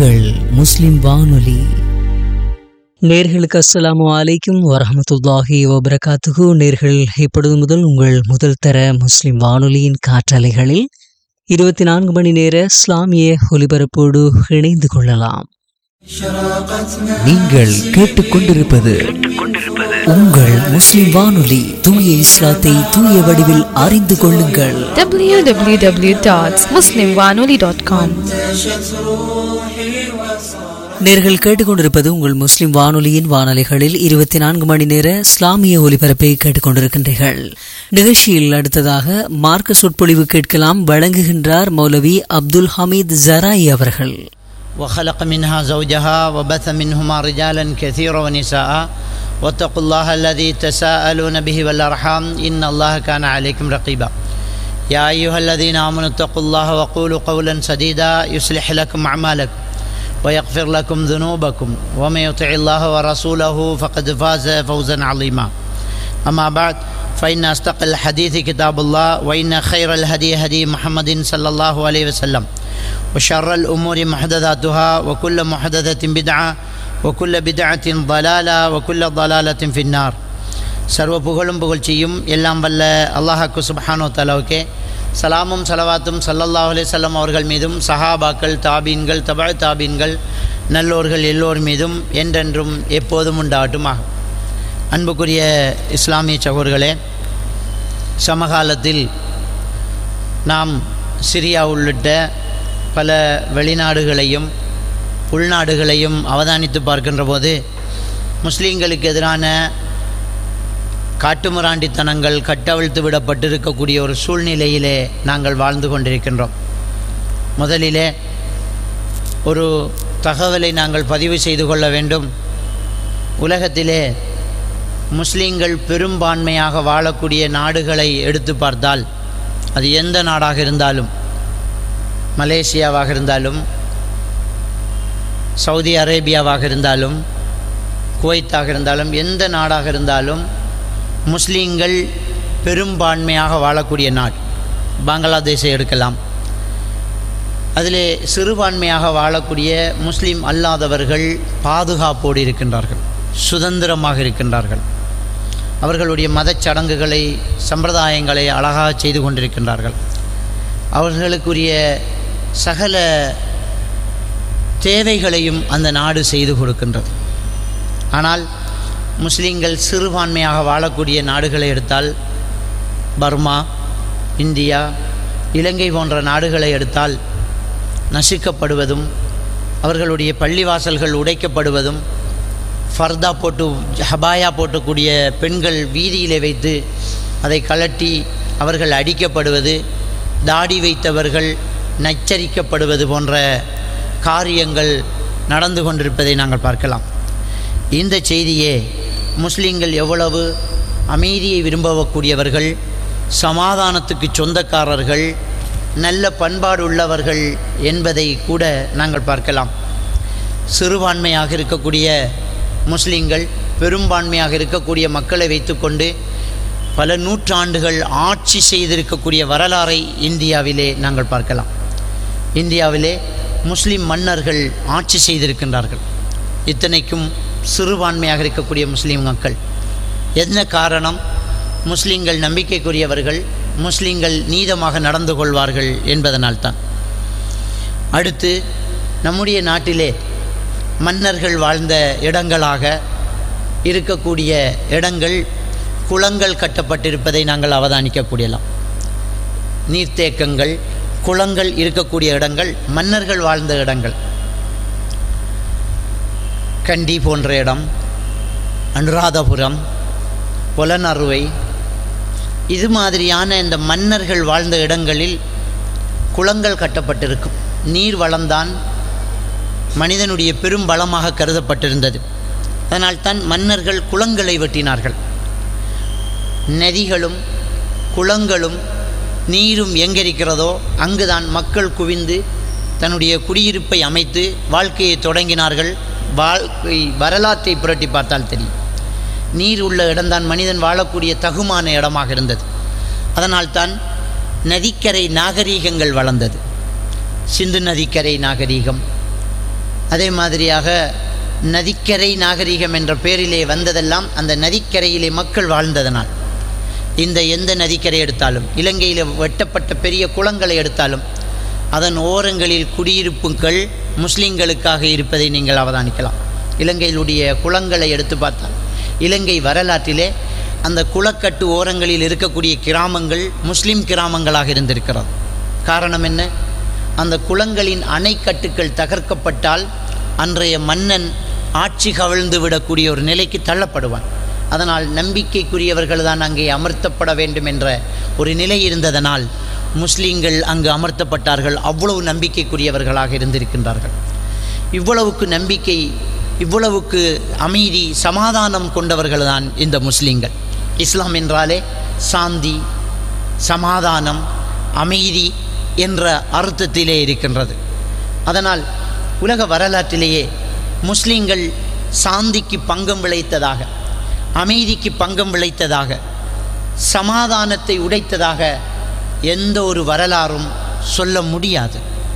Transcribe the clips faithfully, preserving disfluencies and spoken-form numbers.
உங்கள் முஸ்லிம் வானொலி. நேர்களுக்கு அஸ்ஸலாமு அலைக்கும் வரஹ்மத்துல்லாஹி வபரகாத்துஹு. நேர்கள் இப்பொழுது முதல் உங்கள் முதல் தர முஸ்லிம் வானொலியின் காற்றலைகளில் இருபத்தி நான்கு மணி நேர இஸ்லாமிய ஒலிபரப்போடு இணைந்து கொள்ளலாம். நீங்கள் கேட்டுக்கொண்டிருப்பது உங்கள் முஸ்லிம் வானொலி. தூய இஸ்லாத்தை தூய வடிவில் அறிந்து கொள்ளுங்கள். டபிள்யூ டபிள்யூ டபிள்யூ டாட் முஸ்லிம் வானொலி டாட் காம். நேர்கள் கேட்டுக்கொண்டிருப்பது உங்கள் முஸ்லிம் வானொலியின் வானொலிகளில் இருபத்தி நான்கு மணி நேர இஸ்லாமிய ஒலிபரப்பை கேட்டுக்கொண்டிருக்கின்றீர்கள். நிகழ்ச்சியில் அடுத்ததாக மார்க்க சொற்பொழிவு கேட்கலாம். வழங்குகின்றார் மௌலவி அப்துல் ஹமீத் ஜராயி அவர்கள். وخلق منها زوجها وبث منهما رجالا كثيرا ونساء واتقوا الله الذي تساءلون به والأرحام إن الله كان عليكم رقيبا يا أيها الذين آمنوا اتقوا الله وقولوا قولا سديدا يصلح لكم أعمالكم ويغفر لكم ذنوبكم ومن يطع الله ورسوله فقد فاز فوزا عظيما أما بعد فإن أصدق الحديث كتاب الله وإن خير الهدي هدي محمد صلى الله عليه وسلم وشر الأمور محدثاتها وكل محدثة بدعة وكل بدعة ضلالة وكل ضلالة في النار. சர்வ புகழும் புகழ்ச்சியும் எல்லாம் வல்ல அல்லாஹ்வுக்கு சுப்ஹானஹு வ தஆலாவுக்கே, சலாமும் சலவாத்தும் ஸல்லல்லாஹு அலைஹி வஸல்லம் அவர்கள் மீதும், சஹாபாக்கள், தாபீன்கள், தபஅ தாபீன்கள், நல்லோர்கள் எல்லோர் மீதும் என்றென்றும் எப்போதும் உண்டாகட்டுமாக. அன்புக்குரிய இஸ்லாமிய சகோதரர்களே, சமகாலத்தில் நாம் சிரியா உள்ளிட்ட பல வெளிநாடுகளையும் உள்நாடுகளையும் அவதானித்து பார்க்கின்ற போது முஸ்லீம்களுக்கு எதிரான காட்டுமிராண்டித்தனங்கள் கட்டவிழ்த்து விடப்பட்டிருக்கக்கூடிய ஒரு சூழ்நிலையிலே நாங்கள் வாழ்ந்து கொண்டிருக்கின்றோம். முதலிலே ஒரு தகவலை நாங்கள் பதிவு செய்து கொள்ள வேண்டும். உலகத்திலே முஸ்லீம்கள் பெரும்பான்மையாக வாழக்கூடிய நாடுகளை எடுத்து பார்த்தால், அது எந்த நாடாக இருந்தாலும், மலேசியாவாக இருந்தாலும், சவுதி அரேபியாவாக இருந்தாலும், குவைத்தாக இருந்தாலும், எந்த நாடாக இருந்தாலும் முஸ்லீம்கள் பெரும்பான்மையாக வாழக்கூடிய நாடு. பங்களாதேஷை எடுக்கலாம். அதிலே சிறுபான்மையாக வாழக்கூடிய முஸ்லீம் அல்லாதவர்கள் பாதுகாப்போடு இருக்கின்றார்கள், சுதந்திரமாக இருக்கின்றார்கள். அவர்களுடைய மதச்சடங்குகளை, சம்பிரதாயங்களை அழகாக செய்து கொண்டிருக்கின்றார்கள். அவர்களுக்குரிய சகல தேவைகளையும் அந்த நாடு செய்து கொடுக்கின்றது. ஆனால் முஸ்லீம்கள் சிறுபான்மையாக வாழக்கூடிய நாடுகளை எடுத்தால், பர்மா, இந்தியா, இலங்கை போன்ற நாடுகளை எடுத்தால் நசுக்கப்படுவதும், அவர்களுடைய பள்ளிவாசல்கள் உடைக்கப்படுவதும், ஃபர்தா போட்டு ஹபாயா போட்டக்கூடிய பெண்கள் வீதியிலே வைத்து அதை கலட்டி அவர்கள் அடிக்கப்படுவது, தாடி வைத்தவர்கள் நச்சரிக்கப்படுவது போன்ற காரியங்கள் நடந்து கொண்டிருப்பதை நாங்கள் பார்க்கலாம். இந்த செய்தியே முஸ்லீம்கள் எவ்வளவு அமைதியை விரும்பக்கூடியவர்கள், சமாதானத்துக்கு சொந்தக்காரர்கள், நல்ல பண்பாடு உள்ளவர்கள் என்பதை கூட நாங்கள் பார்க்கலாம். சிறுபான்மையாக இருக்கக்கூடிய முஸ்லீம்கள் பெரும்பான்மையாக இருக்கக்கூடிய மக்களை வைத்துக்கொண்டு பல நூற்றாண்டுகள் ஆட்சி செய்திருக்கக்கூடிய வரலாறை இந்தியாவிலே நாங்கள் பார்க்கலாம். இந்தியாவிலே முஸ்லீம் மன்னர்கள் ஆட்சி செய்திருக்கின்றார்கள். இத்தனைக்கும் சிறுபான்மையாக இருக்கக்கூடிய முஸ்லீம் மக்கள். என்ன காரணம்? முஸ்லீம்கள் நம்பிக்கைக்குரியவர்கள், முஸ்லீம்கள் நீதமாக நடந்து கொள்வார்கள் என்பதனால்தான். அடுத்து, நம்முடைய நாட்டிலே மன்னர்கள் வாழ்ந்த இடங்களாக இருக்கக்கூடிய இடங்கள், குளங்கள் கட்டப்பட்டிருப்பதை நாங்கள் அவதானிக்கக்கூடியலாம். நீர்த்தேக்கங்கள், குளங்கள் இருக்கக்கூடிய இடங்கள் மன்னர்கள் வாழ்ந்த இடங்கள். கண்டி போன்ற இடம், அனுராதபுரம், புலனறுவை, இது மாதிரியான இந்த மன்னர்கள் வாழ்ந்த இடங்களில் குளங்கள் கட்டப்பட்டிருக்கும். நீர் வளம்தான் மனிதனுடைய பெரும் பலமாக கருதப்பட்டிருந்தது. அதனால்தான் மன்னர்கள் குளங்களை வெட்டினார்கள். நதிகளும் குளங்களும் நீரும் எங்கிருக்கிறதோ அங்குதான் மக்கள் குவிந்து தன்னுடைய குடியிருப்பை அமைத்து வாழ்க்கையை தொடங்கினார்கள். வாழ்க்கை வரலாற்றை புரட்டி பார்த்தால் தெரியும். நீர் உள்ள இடம்தான் மனிதன் வாழக்கூடிய தகுமான இடமாக இருந்தது. அதனால்தான் நதிக்கரை நாகரீகங்கள் வளர்ந்தது. சிந்து நதிக்கரை நாகரீகம், அதே மாதிரியாக நதிக்கரை நாகரிகம் என்ற பெயரிலே வந்ததெல்லாம் அந்த நதிக்கரையிலே மக்கள் வாழ்ந்ததனால். இந்த எந்த நதிக்கரை எடுத்தாலும், இலங்கையில் வெட்டப்பட்ட பெரிய குளங்களை எடுத்தாலும் அதன் ஓரங்களில் குடியிருப்புகள் முஸ்லீம்களுக்காக இருப்பதை நீங்கள் அவதானிக்கலாம். இலங்கையிலுடைய குளங்களை எடுத்து பார்த்தால் இலங்கை வரலாற்றிலே அந்த குளக்கட்டு ஓரங்களில் இருக்கக்கூடிய கிராமங்கள் முஸ்லீம் கிராமங்களாக இருந்திருக்கிறது. காரணம் என்ன? அந்த குளங்களின் அணைக்கட்டுக்கள் தகர்க்கப்பட்டால் அன்றைய மன்னன் ஆட்சி கவிழ்ந்து விடக்கூடிய ஒரு நிலைக்கு தள்ளப்படுவான். அதனால் நம்பிக்கைக்குரியவர்கள் தான் அங்கே அமர்த்தப்பட வேண்டும் என்ற ஒரு நிலை இருந்ததனால் முஸ்லீம்கள் அங்கு அமர்த்தப்பட்டார்கள். அவ்வளவு நம்பிக்கைக்குரியவர்களாக இருந்திருக்கின்றார்கள். இவ்வளவுக்கு நம்பிக்கை, இவ்வளவுக்கு அமைதி, சமாதானம் கொண்டவர்கள் தான் இந்த முஸ்லீம்கள். இஸ்லாம் என்றாலே சாந்தி, சமாதானம், அமைதி என்ற அர்த்தத்திலே இருக்கின்றது. அதனால் உலக வரலாற்றிலேயே முஸ்லீம்கள் சாந்திக்கு பங்கம் விளைத்ததாக, அமைதிக்கு பங்கம் விளைத்ததாக, சமாதானத்தை உடைத்ததாக எந்த ஒரு வரலாறும் சொல்ல முடியாது,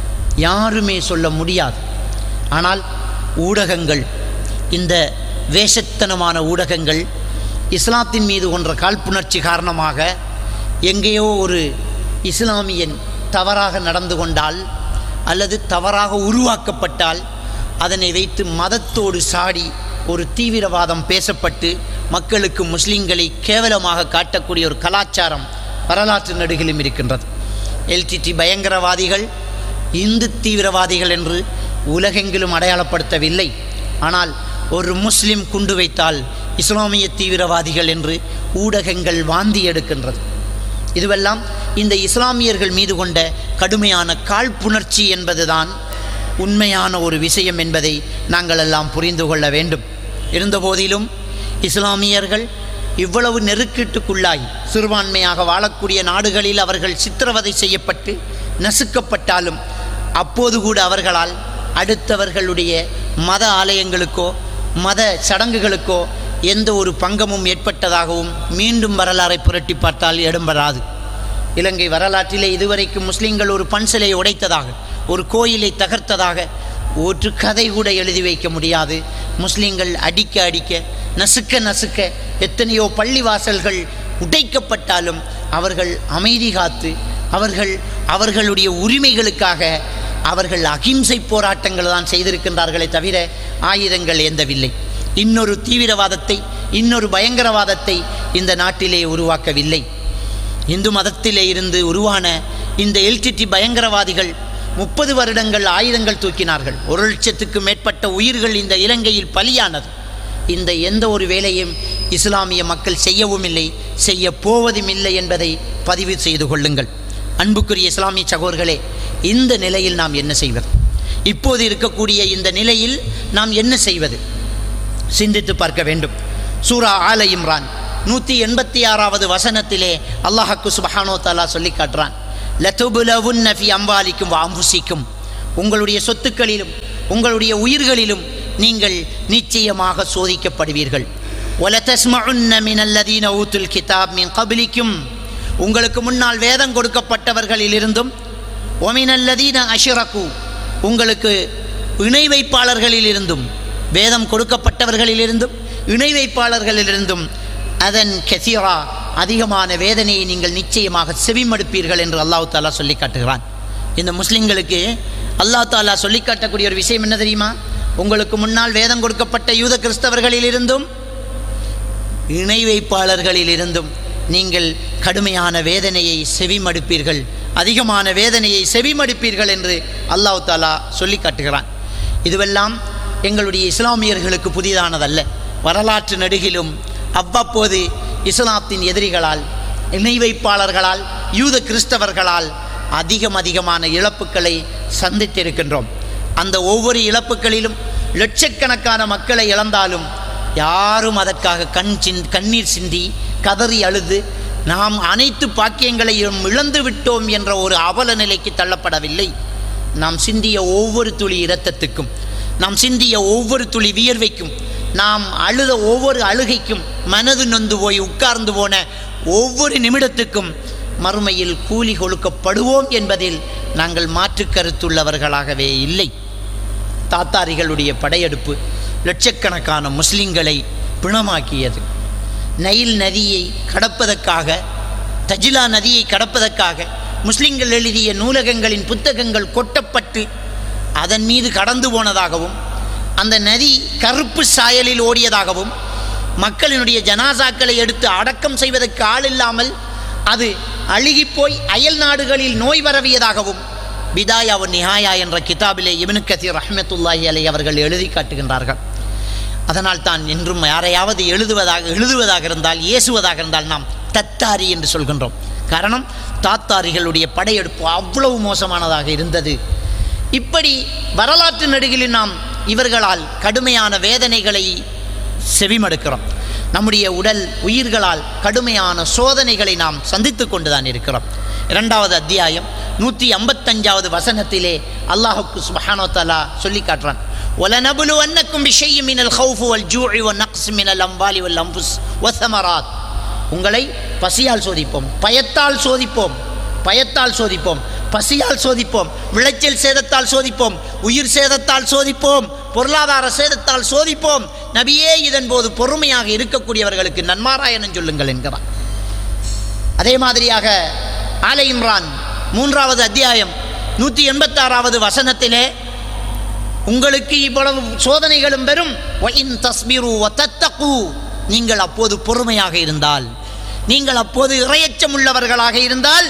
யாருமே சொல்ல முடியாது. ஆனால் ஊடகங்கள், இந்த வேஷத்தனமான ஊடகங்கள் இஸ்லாத்தின் மீது கொன்ற காழ்ப்புணர்ச்சி காரணமாக எங்கேயோ ஒரு இஸ்லாமியன் தவறாக நடந்து கொண்டால் அல்லது தவறாக உருவாக்கப்பட்டால் அதனை வைத்து மதத்தோடு சாடி ஒரு தீவிரவாதம் பேசப்பட்டு மக்களுக்கு முஸ்லீம்களை கேவலமாக காட்டக்கூடிய ஒரு கலாச்சாரம் வரலாற்று நடுகிலும் இருக்கின்றது. எல்டிடி பயங்கரவாதிகள் இந்து தீவிரவாதிகள் என்று உலகெங்கிலும் அடையாளப்படுத்தவில்லை. ஆனால் ஒரு முஸ்லிம் குண்டு வைத்தால் இஸ்லாமிய தீவிரவாதிகள் என்று ஊடகங்கள் வாந்தி எடுக்கின்றது. இதுவெல்லாம் இந்த இஸ்லாமியர்கள் மீது கொண்ட கடுமையான காழ்ப்புணர்ச்சி என்பதுதான் உண்மையான ஒரு விஷயம் என்பதை நாங்கள் எல்லாம் புரிந்து கொள்ள வேண்டும். இருந்தபோதிலும் இஸ்லாமியர்கள் இவ்வளவு நெருக்கீட்டுக்குள்ளாய் சிறுபான்மையாக வாழக்கூடிய நாடுகளில் அவர்கள் சித்திரவதை செய்யப்பட்டு நசுக்கப்பட்டாலும் அப்போது கூட அவர்களால் அடுத்தவர்களுடைய மத ஆலயங்களுக்கோ மத சடங்குகளுக்கோ எந்த ஒரு பங்கமும் ஏற்பட்டதாகவும் மீண்டும் வரலாறை புரட்டி பார்த்தால் இடம்பெறாது. இலங்கை வரலாற்றிலே இதுவரைக்கும் முஸ்லீம்கள் ஒரு பன்சிலை உடைத்ததாக, ஒரு கோயிலை தகர்த்ததாக ஒரு கதை கூட எழுதி வைக்க முடியாது. முஸ்லீம்கள் அடிக்க அடிக்க, நசுக்க நசுக்க எத்தனையோ பள்ளிவாசல்கள் உடைக்கப்பட்டாலும் அவர்கள் அமைதி காத்து, அவர்கள் அவர்களுடைய உரிமைகளுக்காக அவர்கள் அகிம்சை போராட்டங்கள் தான் செய்திருக்கின்றார்களே தவிர ஆயுதங்கள் ஏந்தவில்லை. இன்னொரு தீவிரவாதத்தை, இன்னொரு பயங்கரவாதத்தை இந்த நாட்டிலே உருவாக்கவில்லை. இந்து மதத்திலே இருந்து உருவான இந்த எல்டிடி பயங்கரவாதிகள் முப்பது வருடங்கள் ஆயுதங்கள் தூக்கினார்கள். ஒரு லட்சத்துக்கு மேற்பட்ட உயிர்கள் இந்த இலங்கையில் பலியானது. இந்த எந்த ஒரு வேலையும் இஸ்லாமிய மக்கள் செய்யவும் இல்லை, செய்ய போவதும் இல்லை என்பதை பதிவு செய்து கொள்ளுங்கள். அன்புக்குரிய இஸ்லாமிய சகோதரர்களே, இந்த நிலையில் நாம் என்ன செய்வது? இப்போது இருக்கக்கூடிய இந்த நிலையில் நாம் என்ன செய்வது? சிந்தித்து பார்க்க வேண்டும். சூரா ஆல இம்ரான் நூற்றி எண்பத்தி ஆறாவது வசனத்திலே அல்லாஹ்க்கு சுப்ஹானஹு வ தஆலா சொல்லி காட்டுறான், லதுபுலவுன்ன ஃபி அம்வாலிக்கும் வ அன்ஃபுசிக்கும், உங்களுடைய சொத்துக்களிலும் உங்களுடைய உயிர்களிலும் நீங்கள் நிச்சயமாக சோதிக்கப்படுவீர்கள். வலதஸ்மஉன்ன மினல்லதீன ஊத்துல் கிதாப் மின் கப்லிக்கும், உங்களுக்கு முன்னால் வேதம் கொடுக்கப்பட்டவர்களிலிருந்தும், ஒமினல்லதீன அஷ்ரகு, உங்களுக்கு இணை வைப்பாளர்களிலிருந்தும், வேதம் கொடுக்கப்பட்டவர்களிலிருந்தும் இணை வைப்பாளர்களிலிருந்தும் அதன் கசீரா, அதிகமான வேதனையை நீங்கள் நிச்சயமாக செவிமடுப்பீர்கள் என்று அல்லாஹ் தாலா சொல்லி காட்டுகிறான். இந்த முஸ்லிம்களுக்கு அல்லாஹ் தாலா சொல்லி காட்டக்கூடிய ஒரு விஷயம் என்ன தெரியுமா? உங்களுக்கு முன்னால் வேதம் கொடுக்கப்பட்ட யூத கிறிஸ்தவர்களிலிருந்தும் இணை வைப்பாளர்களிலிருந்தும் நீங்கள் கடுமையான வேதனையை செவிமடுப்பீர்கள், அதிகமான வேதனையை செவிமடுப்பீர்கள் என்று அல்லாஹ் தாலா சொல்லி காட்டுகிறான். இதுவெல்லாம் எங்களுடைய இஸ்லாமியர்களுக்கு புதிதானதல்ல. வரலாற்று நடுகிலும் அவ்வப்போது இஸ்லாத்தின் எதிரிகளால், இணை வைப்பாளர்களால், யூத கிறிஸ்தவர்களால் அதிகம் அதிகமான இழப்புக்களை சந்தித்திருக்கின்றோம். அந்த ஒவ்வொரு இழப்புகளிலும் லட்சக்கணக்கான மக்களை இழந்தாலும் யாரும் அதற்காக கண் சிந் கண்ணீர் சிந்தி கதறி அழுது நாம் அனைத்து பாக்கியங்களையும் இழந்து விட்டோம் என்ற ஒரு அவல நிலைக்கு தள்ளப்படவில்லை. நாம் சிந்திய ஒவ்வொரு துளி இரத்தத்துக்கும், நாம் சிந்திய ஒவ்வொரு துளி வியர்வைக்கும், நாம் அழுத ஒவ்வொரு அழுகைக்கும், மனது நொந்து போய் உட்கார்ந்து போன ஒவ்வொரு நிமிடத்துக்கும் மறுமையில் கூலி கொடுக்கப்படுவோம் என்பதில் நாங்கள் மாற்று கருத்துள்ளவர்களாகவே இல்லை. தாத்தாரிகளுடைய படையெடுப்பு லட்சக்கணக்கான முஸ்லிம்களை பிணமாக்கியது. நைல் நதியை கடப்பதற்காக, தஜிலா நதியை கடப்பதற்காக முஸ்லிம்கள் எழுதிய நூலகங்களின் புத்தகங்கள் கொட்டப்பட்டு அதன் மீது கடந்து போனதாகவும், அந்த நதி கருப்பு சாயலில் ஓடியதாகவும், மக்களினுடைய ஜனாசாக்களை எடுத்து அடக்கம் செய்வதற்கு ஆள் இல்லாமல் அது அழுகிப்போய் அயல் நாடுகளில் நோய் பரவியதாகவும் பிதாயா வ நிஹாயா என்ற கிதாபிலே இப்னு கஸீர் ரஹ்மத்துல்லாஹி அலைஹி அவர்கள் எழுதி காட்டுகின்றார்கள். அதனால் தான் என்றும் யாரையாவது எழுதுவதாக எழுதுவதாக இருந்தால், ஏசுவதாக இருந்தால் நாம் தத்தாரி என்று சொல்கின்றோம். காரணம், தாத்தாரிகளுடைய படையெடுப்பு அவ்வளவு மோசமானதாக இருந்தது. இப்படி வரலாற்று நெடுகில் நாம் இவர்களால் கடுமையான வேதனைகளை செவிமடுக்கிறோம். நம்முடைய உடல் உயிர்களால் கடுமையான சோதனைகளை நாம் சந்தித்து கொண்டுதான் இருக்கிறோம். இரண்டாவது அத்தியாயம் நூற்றி ஐம்பத்தஞ்சாவது வசனத்திலே அல்லாஹுக்கு சுப்ஹானஹு வ தஆலா சொல்லி காட்டுறான், وَلَنَبْلُوَنَّكُمْ بِشَيْءٍ مِنَ الْخَوْفِ وَالْجُوعِ وَالنَّقْصِ مِنَ الْأَمْوَالِ وَالْأَنْفُسِ وَالثَّمَرَاتِ. உங்களை பசியால் சோதிப்போம், பயத்தால் சோதிப்போம், பயத்தால் சோதிப்போம், பசியால் சோதிப்போம், விளைச்சல் சேதத்தால் சோதிப்போம், உயிர் சேதத்தால் சோதிப்போம், பொருளாதார சேதத்தால் சோதிப்போம். நபியே, இதன் போது பொறுமையாக இருக்கக்கூடியவர்களுக்கு நன்மாராயணம் சொல்லுங்கள் என்கிறார். அதே மாதிரியாக ஆல இம்ரான் மூன்றாவது அத்தியாயம் நூற்றி எண்பத்தாறாவது வசனத்திலே உங்களுக்கு இவ்வளவு சோதனைகளும் பெறும், நீங்கள் அப்போது பொறுமையாக இருந்தால், நீங்கள் அப்போது இறையச்சம் உள்ளவர்களாக இருந்தால்,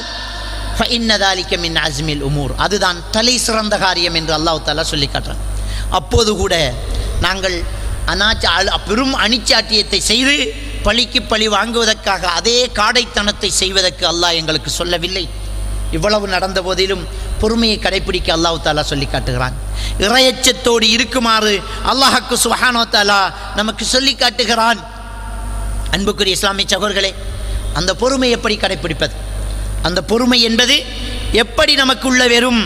அதுதான் தலை சிறந்த காரியம் என்று அல்லாஹ் தஆலா சொல்லி காட்டுறான். அப்போது கூட நாங்கள் அநாச்ச பெரும் அணிச்சாட்டியத்தை செய்து பழிக்கு பழி வாங்குவதற்காக அதே காடைத்தனத்தை செய்வதற்கு அல்லாஹ் எங்களுக்கு சொல்லவில்லை. இவ்வளவு நடந்த போதிலும் பொறுமையை கடைப்பிடிக்க அல்லாஹ் தஆலா சொல்லி காட்டுகிறான். இறையச்சத்தோடு இருக்குமாறு அல்லாஹ்வுக்கு சுப்ஹானஹு வ தஆலா நமக்கு சொல்லி காட்டுகிறான். அன்புக்குரிய இஸ்லாமிய சகோதரர்களே, அந்த பொறுமை எப்படி கடைப்பிடிப்பது? அந்த பொறுமை என்பது எப்படி நமக்குள்ள வெறும்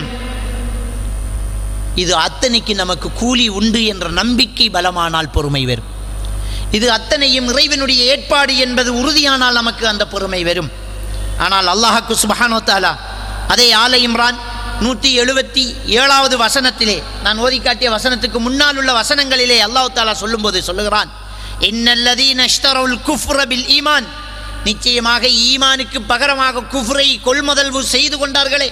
இது அத்தனைக்கு நமக்கு கூலி உண்டு என்ற நம்பிக்கை பலமானால் பொறுமை வரும். இது அத்தனையும் இறைவனுடைய ஏற்பாடு என்பது உறுதியானால் நமக்கு அந்த பொறுமை வரும். ஆனால் அல்லாஹ்வுக்கு சுப்ஹானஹு வ தஆலா அதே ஆல இம்ரான் நூற்றி எழுபத்தி ஏழாவது வசனத்திலே, நான் ஓதி காட்டிய வசனத்துக்கு முன்னால் உள்ள வசனங்களிலே அல்லாஹ் தஆலா சொல்லும்போது சொல்லுகிறான், இன்னல்லதீன இஷ்தரவுல் குஃப்ர பில் ஈமான், நிச்சயமாக ஈமானுக்கு பகரமாக குஃப்ரை கொள்முதல் செய்து கொண்டார்களே,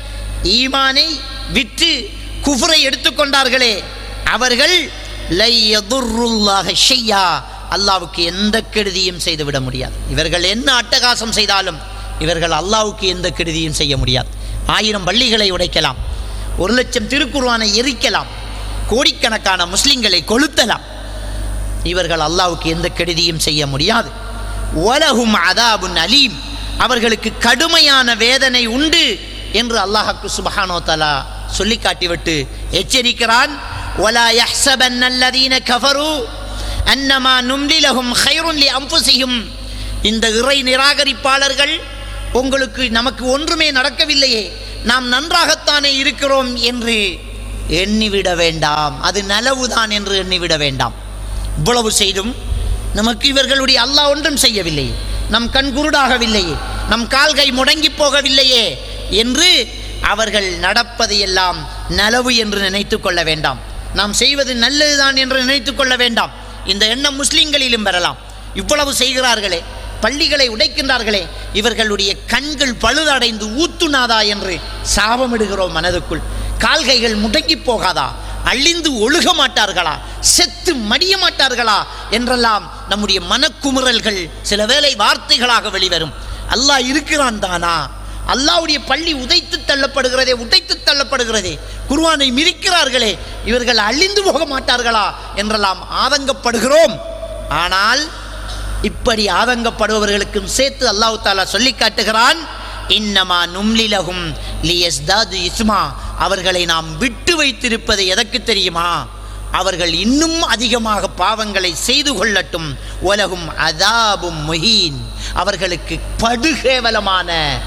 ஈமானை விற்று குஃப்ரை எடுத்துக்கொண்டார்களே, அவர்கள் லை யதுர்ருல்லாஹ ஷையா, அல்லாஹ்வுக்கு எந்த கெடுதியும் செய்துவிட முடியாது. இவர்கள் என்ன அட்டகாசம் செய்தாலும் இவர்கள் அல்லாஹ்வுக்கு எந்த கெடுதியும் செய்ய முடியாது. ஆயிரம் பள்ளிகளை உடைக்கலாம், ஒரு லட்சம் திருக்குர்ஆனை எரிக்கலாம், கோடிக்கணக்கான முஸ்லிம்களை கொளுத்தலாம், இவர்கள் அல்லாஹ்வுக்கு எந்த கெடுதியும் செய்ய முடியாது. வலஹும் அதாபுன் அலீம், அவர்களுக்கு கடுமையான வேதனை உண்டு என்று அல்லாஹ்வுக்கு சுப்ஹானஹு வ தஆலா சொல்லி காட்டிவிட்டு எச்சரிக்கிறான். வலா யஹ்ஸபன்னல்லதீன கஃபரு அன்னமா நும்லி லஹும் கைருன் லிஅன்ஃபுஸிஹிம், இந்த இறை நிராகரிப்பாளர்கள் உங்களுக்கு நமக்கு ஒன்றுமே நடக்கவில்லையே, நாம் நன்றாகத்தானே இருக்கிறோம் என்று எண்ணிவிட வேண்டாம், அது நலவுதான் என்று எண்ணிவிட வேண்டாம். இவ்வளவு செய்தும் நமக்கு இவர்களுடைய அல்லாஹ் ஒன்றும் செய்யவில்லையே, நம் கண் குருடாகவில்லையே, நம் கால்கை முடங்கி போகவில்லையே என்று அவர்கள் நடப்பதையெல்லாம் நலவு என்று நினைத்து கொள்ள வேண்டாம். நாம் செய்வது நல்லதுதான் என்று நினைத்து கொள்ள வேண்டாம். இந்த எண்ணம் முஸ்லிம்களிலும் பெறலாம். இவ்வளவு செய்கிறார்களே, பள்ளிகளை உடைக்கின்றார்களே, இவர்களுடைய கண்கள் பழுதடைந்து ஊத்துனாதா என்று சாபமிடுகிறோம் மனதுக்குள். கால்கைகள் முடங்கி போகாதா, அழிந்து ஒழுக மாட்டார்களா, செத்து மடிய மாட்டார்களா என்றெல்லாம் நம்முடைய மனக்குமுறல்கள் சில வேளை வார்த்தைகளாக வெளிவரும். அல்லாஹ் இருக்கிறான் தானா, அல்லாஹ்வுடைய பள்ளி உதைத்து தள்ளப்படுகிறதே, உடைத்து தள்ளப்படுகிறதே, குர்ஆனை மிதிக்கிறார்களே, இவர்கள் அழிந்து போக மாட்டார்களா என்றெல்லாம் ஆதங்கப்படுகிறோம். ஆனால் இப்படி ஆதங்கப்படுபவர்களுக்கும் சேர்த்து அல்லாஹ் தஆலா சொல்லி காட்டுகிறான், இன்னமா நும்லிலஹும் லியஸ்தாது இஸ்மா, அவர்களை நாம் விட்டு வைத்திருப்பது எதற்கு தெரியுமா, அவர்கள் இன்னும் அதிகமாக பாவங்களை செய்து கொள்ளட்டும். வலஹும் அதாபும் முஹீன், அவர்களுக்கு படுகேவலமான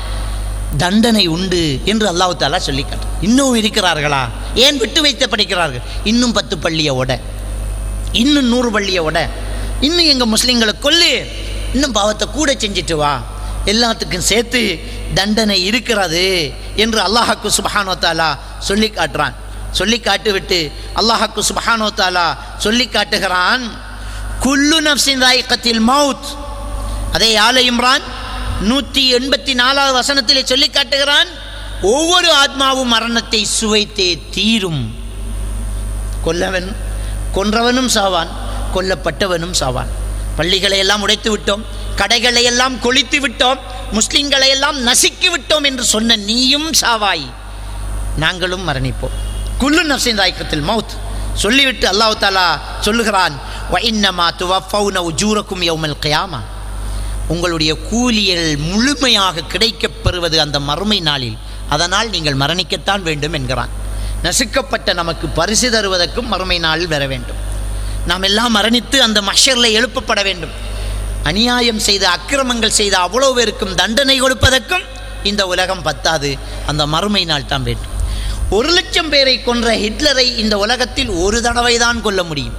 தண்டனை உண்டு என்று அல்லாஹ் தஆலா சொல்லி காட்டு. இன்னும் இருக்கிறார்களா, ஏன் விட்டு வைத்து படிக்கிறார்கள்? இன்னும் பத்து பள்ளியை ஓட, இன்னும் நூறு பள்ளியை ஓட, இன்னும் எங்கள் முஸ்லீம்களை கொல்லு, இன்னும் பாவத்தை கூட செஞ்சுட்டு வா, எல்லாத்துக்கும் சேர்த்து தண்டனை இருக்கிறது என்று அல்லாஹ்வுக்கு சுப்ஹானஹு வ தஆலா சொல்லி காட்டுறான். சொல்லி காட்டுவிட்டு அல்லாஹ்க்கு சுப்ஹானஹு வ தஆலா சொல்லி காட்டுகிறான், குல்லு நஃப்ஸின் ذائقة மௌத். அதே ஆல இம்ரான் நூற்றி எண்பத்தி நாலாவது வசனத்திலே சொல்லி காட்டுகிறான், ஒவ்வொரு ஆத்மாவும் மரணத்தை சுவைத்தே தீரும். கொல்லவன் கொன்றவனும் சாவான், கொல்லப்பட்டவனும் சாவான். பள்ளிகளை எல்லாம் உடைத்து விட்டோம், கடைகளை எல்லாம் கொளித்து விட்டோம், முஸ்லிம்களை எல்லாம் நசுக்கி விட்டோம் என்று சொன்ன நீயும் சாவாய், நாங்களும் மரணிப்போம். குல்லு நஃப்ஸின் ذائقة மௌத் சொல்லிவிட்டு அல்லாஹ் தஆலா சொல்லுகிறான், வ இன்னமா துவஃபௌன உஜூரக்கும் யௌமல் கியாமா. உங்களுடைய கூலிகள் முழுமையாக கிடைக்கப் பெறுவது அந்த மறுமை நாளில், அதனால் நீங்கள் மரணிக்கத்தான் வேண்டும் என்கிறான். நசுக்கப்பட்ட நமக்கு பரிசு தருவதற்கும் மறுமை நாளில் வர வேண்டும். நாம் எல்லாம் மரணித்து அந்த மஹ்ஷரில் எழுப்பப்பட வேண்டும். அநியாயம் செய்த அக்கிரமங்கள் செய்த அவ்வளோ பேருக்கும் தண்டனை கொடுப்பதற்கும் இந்த உலகம் பத்தாது, அந்த மறுமை நாள் தான் வேண்டும். ஒரு லட்சம் பேரை கொன்ற ஹிட்லரை இந்த உலகத்தில் ஒரு தடவை தான் கொல்ல முடியும்.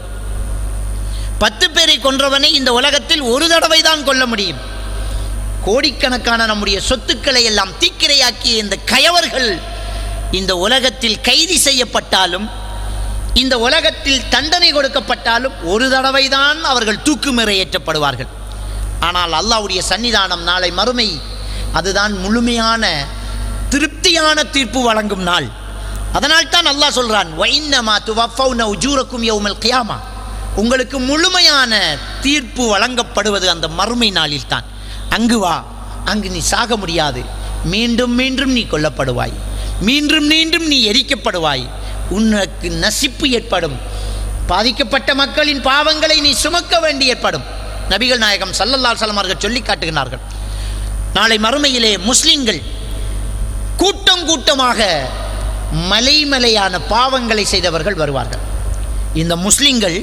பத்து பேரை கொன்றவனை இந்த உலகத்தில் ஒரு தடவை தான் கொல்ல முடியும். கோடிக்கணக்கான நம்முடைய சொத்துக்களை எல்லாம் தீக்கிரையாக்கிய இந்த கயவர்கள் இந்த உலகத்தில் கைது செய்யப்பட்டாலும், இந்த உலகத்தில் தண்டனை கொடுக்கப்பட்டாலும் ஒரு தடவை தான் அவர்கள் தூக்குமறை ஏற்றப்படுவார்கள். ஆனால் அல்லாஹ்வுடைய சன்னிதானம் நாளை மறுமை, அதுதான் முழுமையான திருப்தியான தீர்ப்பு வழங்கும் நாள். அதனால் தான் அல்லாஹ் சொல்றான், வ இன்னமா துவஃபௌன உஜூரக்கும் யௌமல் கியாமா. உங்களுக்கு முழுமையான தீர்ப்பு வழங்கப்படுவது அந்த மறுமை நாளில் தான். அங்கு வா, அங்கு நீ சாக முடியாது, மீண்டும் மீண்டும் நீ கொல்லப்படுவாய், மீண்டும் மீண்டும் நீ எரிக்கப்படுவாய், உனக்கு நசிப்பு ஏற்படும், பாதிக்கப்பட்ட மக்களின் பாவங்களை நீ சுமக்க வேண்டி ஏற்படும். நபிகள் நாயகம் ஸல்லல்லாஹு அலைஹி வஸல்லம் அவர்கள் சொல்லி காட்டுகிறார்கள், நாளை மறுமையிலே முஸ்லிம்கள் கூட்டம் கூட்டமாக மலை மலையான பாவங்களை செய்தவர்கள் வருவார்கள். இந்த முஸ்லிம்கள்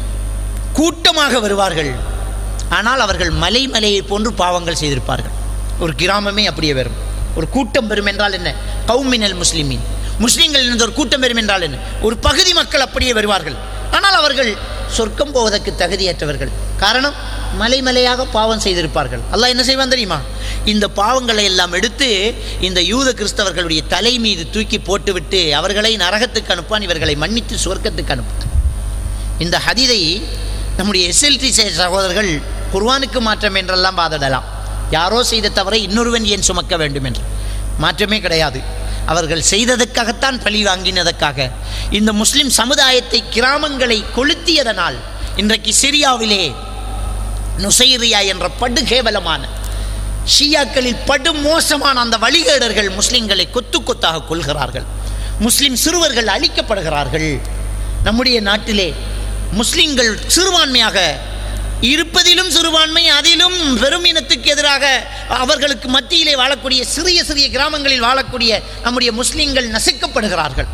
கூட்டமாக வருவார்கள், ஆனால் அவர்கள் மலை மலையை போன்று பாவங்கள் செய்திருப்பார்கள். ஒரு கிராமமே அப்படியே வரும். ஒரு கூட்டம் பெறும் என்றால் என்ன? கௌமினல் முஸ்லிமின், முஸ்லிம்கள் என்ற ஒரு கூட்டம் பெறும் என்றால் என்ன? ஒரு பகுதி மக்கள் அப்படியே வருவார்கள், ஆனால் அவர்கள் சொர்க்கம் போவதற்கு தகுதியற்றவர்கள். காரணம், மலை மலையாக பாவம் செய்திருப்பார்கள். அல்லாஹ் என்ன செய்வான் தெரியுமா? இந்த பாவங்களை எல்லாம் எடுத்து இந்த யூத கிறிஸ்தவர்களுடைய தலை மீது தூக்கி போட்டுவிட்டு அவர்களை நரகத்துக்கு அனுப்பான், இவர்களை மன்னித்து சொர்க்கத்துக்கு அனுப்பான். இந்த ஹதீதை நம்முடைய எஸ்எல்டி சகோதரர்கள் குர்ஆனுக்கு மாற்றம் என்றெல்லாம் வாதிடலாம். யாரோ செய்த தவறை இன்னொருவன் ஏன் சுமக்க வேண்டும் என்று. மாற்றமே கிடையாது. அவர்கள் செய்ததற்காகத்தான் பழி வாங்கினதற்காக இந்த முஸ்லிம் சமுதாயத்தை, கிராமங்களை கொளுத்தியதனால் இன்றைக்கு சிரியாவிலே நுசைரியா என்ற படு கேவலமான ஷியாக்களில் படு மோசமான அந்த வழிகேடர்கள் முஸ்லிம்களை கொத்து கொத்தாக கொள்கிறார்கள். முஸ்லிம் சிறுவர்கள் அழிக்கப்படுகிறார்கள். நம்முடைய நாட்டிலே முஸ்லிம்கள் சிறுபான்மையாக இருப்பதிலும் சிறுபான்மை, அதிலும் பெரும் இனத்துக்கு எதிராக அவர்களுக்கு மத்தியிலே வாழக்கூடிய சிறிய சிறிய கிராமங்களில் வாழக்கூடிய நம்முடைய முஸ்லிம்கள் நசுக்கப்படுகிறார்கள்.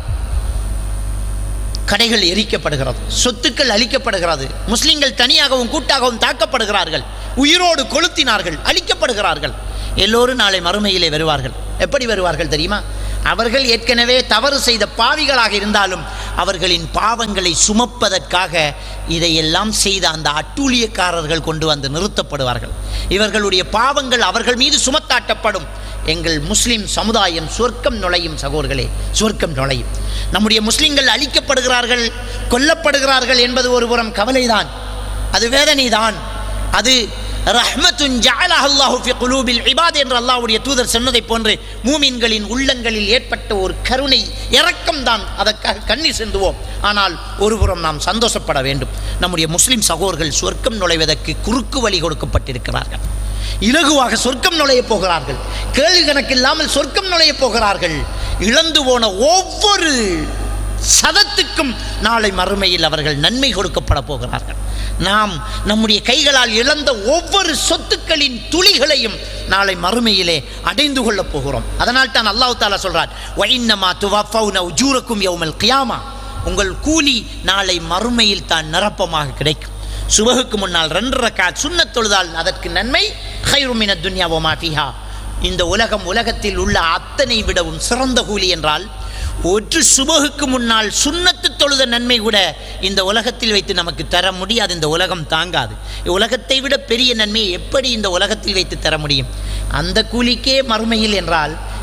கடைகள் எரிக்கப்படுகிறது, சொத்துக்கள் அழிக்கப்படுகிறது, முஸ்லிம்கள் தனியாகவும் கூட்டாகவும் தாக்கப்படுகிறார்கள், உயிரோடு கொளுத்தினார்கள், அழிக்கப்படுகிறார்கள். எல்லோரும் நாளை மறுமையிலே வருவார்கள். எப்படி வருவார்கள் தெரியுமா? அவர்கள் ஏற்கனவே தவறு செய்த பாவிகளாக இருந்தாலும் அவர்களின் பாவங்களை சுமப்பதற்காக இதையெல்லாம் செய்த அந்த அட்டூழியக்காரர்கள் கொண்டு வந்து நிறுத்தப்படுவார்கள். இவர்களுடைய பாவங்கள் அவர்கள் மீது சுமத்தாட்டப்படும். எங்கள் முஸ்லிம் சமுதாயம் சொர்க்கம் நுழையும். சகோதரர்களே, சொர்க்கம் நுழையும். நம்முடைய முஸ்லிம்கள் அழிக்கப்படுகிறார்கள், கொல்லப்படுகிறார்கள் என்பது ஒருபுறம் கவலைதான், அது வேதனைதான். அது ரஹ்மத்துன் ஜஅலஹு அல்லாஹு ஃபி குலூபில் இபாத் என்று அல்லாஹ்வுடைய தூதர் சொன்னதை போன்று மூமின்களின் உள்ளங்களில் ஏற்பட்ட ஒரு கருணை, இரக்கம் தான். அதற்காக கண்ணீர் சிந்துவோம். ஆனால் ஒருபுறம் நாம் சந்தோஷப்பட வேண்டும். நம்முடைய முஸ்லிம் சகோதரர்கள் சொர்க்கம் நுழைவதற்கு குறுக்கு வழி கொடுக்கப்பட்டிருக்கிறார்கள். இலகுவாக சொர்க்கம் நுழைய போகிறார்கள். கேள்வி கணக்கில்லாமல் சொர்க்கம் நுழைய போகிறார்கள். இழந்து போன ஒவ்வொரு சதத்துக்கும் நாளை மறுமையில் அவர்கள் நன்மை கொடுக்கப்பட போகிறார்கள். நாம் நம்முடைய கைகளால் இழந்த ஒவ்வொரு சொத்துக்களின் துளிகளையும் நாளை மறுமையிலே அடைந்து கொள்ளப் போகிறோம். அதனால் தான் அல்லாஹ் தஆலா சொல்றார், வ இன்னமா துவஃபௌன உஜூரக்கும் யௌமல் கியாமா. உங்கள் கூலி நாளை மறுமையில் தான் நிரப்பமாக கிடைக்கும். சுபஹுக்கு முன்னால் ரெண்டு ரக்காத் சுன்னத் தொழுதால் அதற்கு நன்மை. கைரு மினத் துன்யா வ மா ஃபீஹா. இந்த உலகம், உலகத்தில் உள்ள அத்தனை விடவும் சிறந்த கூலி என்றால் ஒரு சுபஹுக்கு முன்னால் சுன்னத்து தொழுத நன்மை கூட இந்த உலகத்தில் வைத்து நமக்கு தர முடியாது. இந்த உலகம் தாங்காது. உலகத்தை விட பெரிய நன்மையை எப்படி இந்த உலகத்தில் வைத்து தர முடியும்? அந்த கூலிக்கே மறுமையில் என்றால்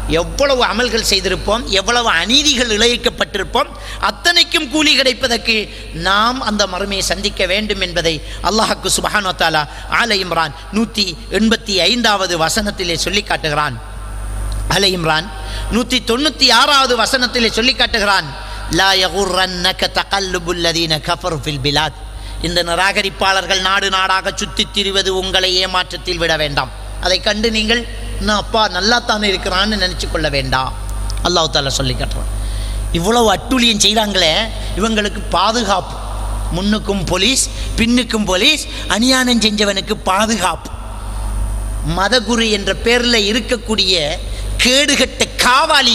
எவ்வளவு அமல்கள் செய்திருப்போம், எவ்வளவு அநீதிகள் இழைக்கப்பட்டிருப்போம், அத்தனைக்கும் கூலி கிடைப்பதற்கு நாம் அந்த மறுமையை சந்திக்க வேண்டும் என்பதை அல்லாஹ்வுக்கு சுப்ஹானஹு வ தஆலா ஆல இம்ரான் நூற்றி எண்பத்தி ஐந்தாவது வசனத்திலே சொல்லி காட்டுகிறான். ஆல இம்ரான் நூற்றி தொண்ணூற்றி ஆறாவது வசனத்திலே சொல்லி காட்டுகிறான், லா யகுர்ரன்னக தகல்லுபுல் லதீன கஃபரு ஃபில் பிலாத். இந்த நிராகரிப்பாளர்கள் நாடு நாடாக சுற்றித் திரிவது உங்களை ஏமாற்றத்தில் விட வேண்டாம். அதை கண்டு நீங்கள் நான் அப்பா நல்லா தானே இருக்கிறான்னு நினச்சி கொள்ள வேண்டாம். அல்லாஹ் தாலா சொல்லி காட்டுறான். இவ்வளவு அட்டூழியம் செய்கிறாங்களே, இவங்களுக்கு பாதுகாப்பு, முன்னுக்கும் போலீஸ் பின்னுக்கும் போலீஸ், அநியாயம் செஞ்சவனுக்கு பாதுகாப்பு. மதகுரு என்ற பேரில் இருக்கக்கூடிய கேடுகட்ட காவாலி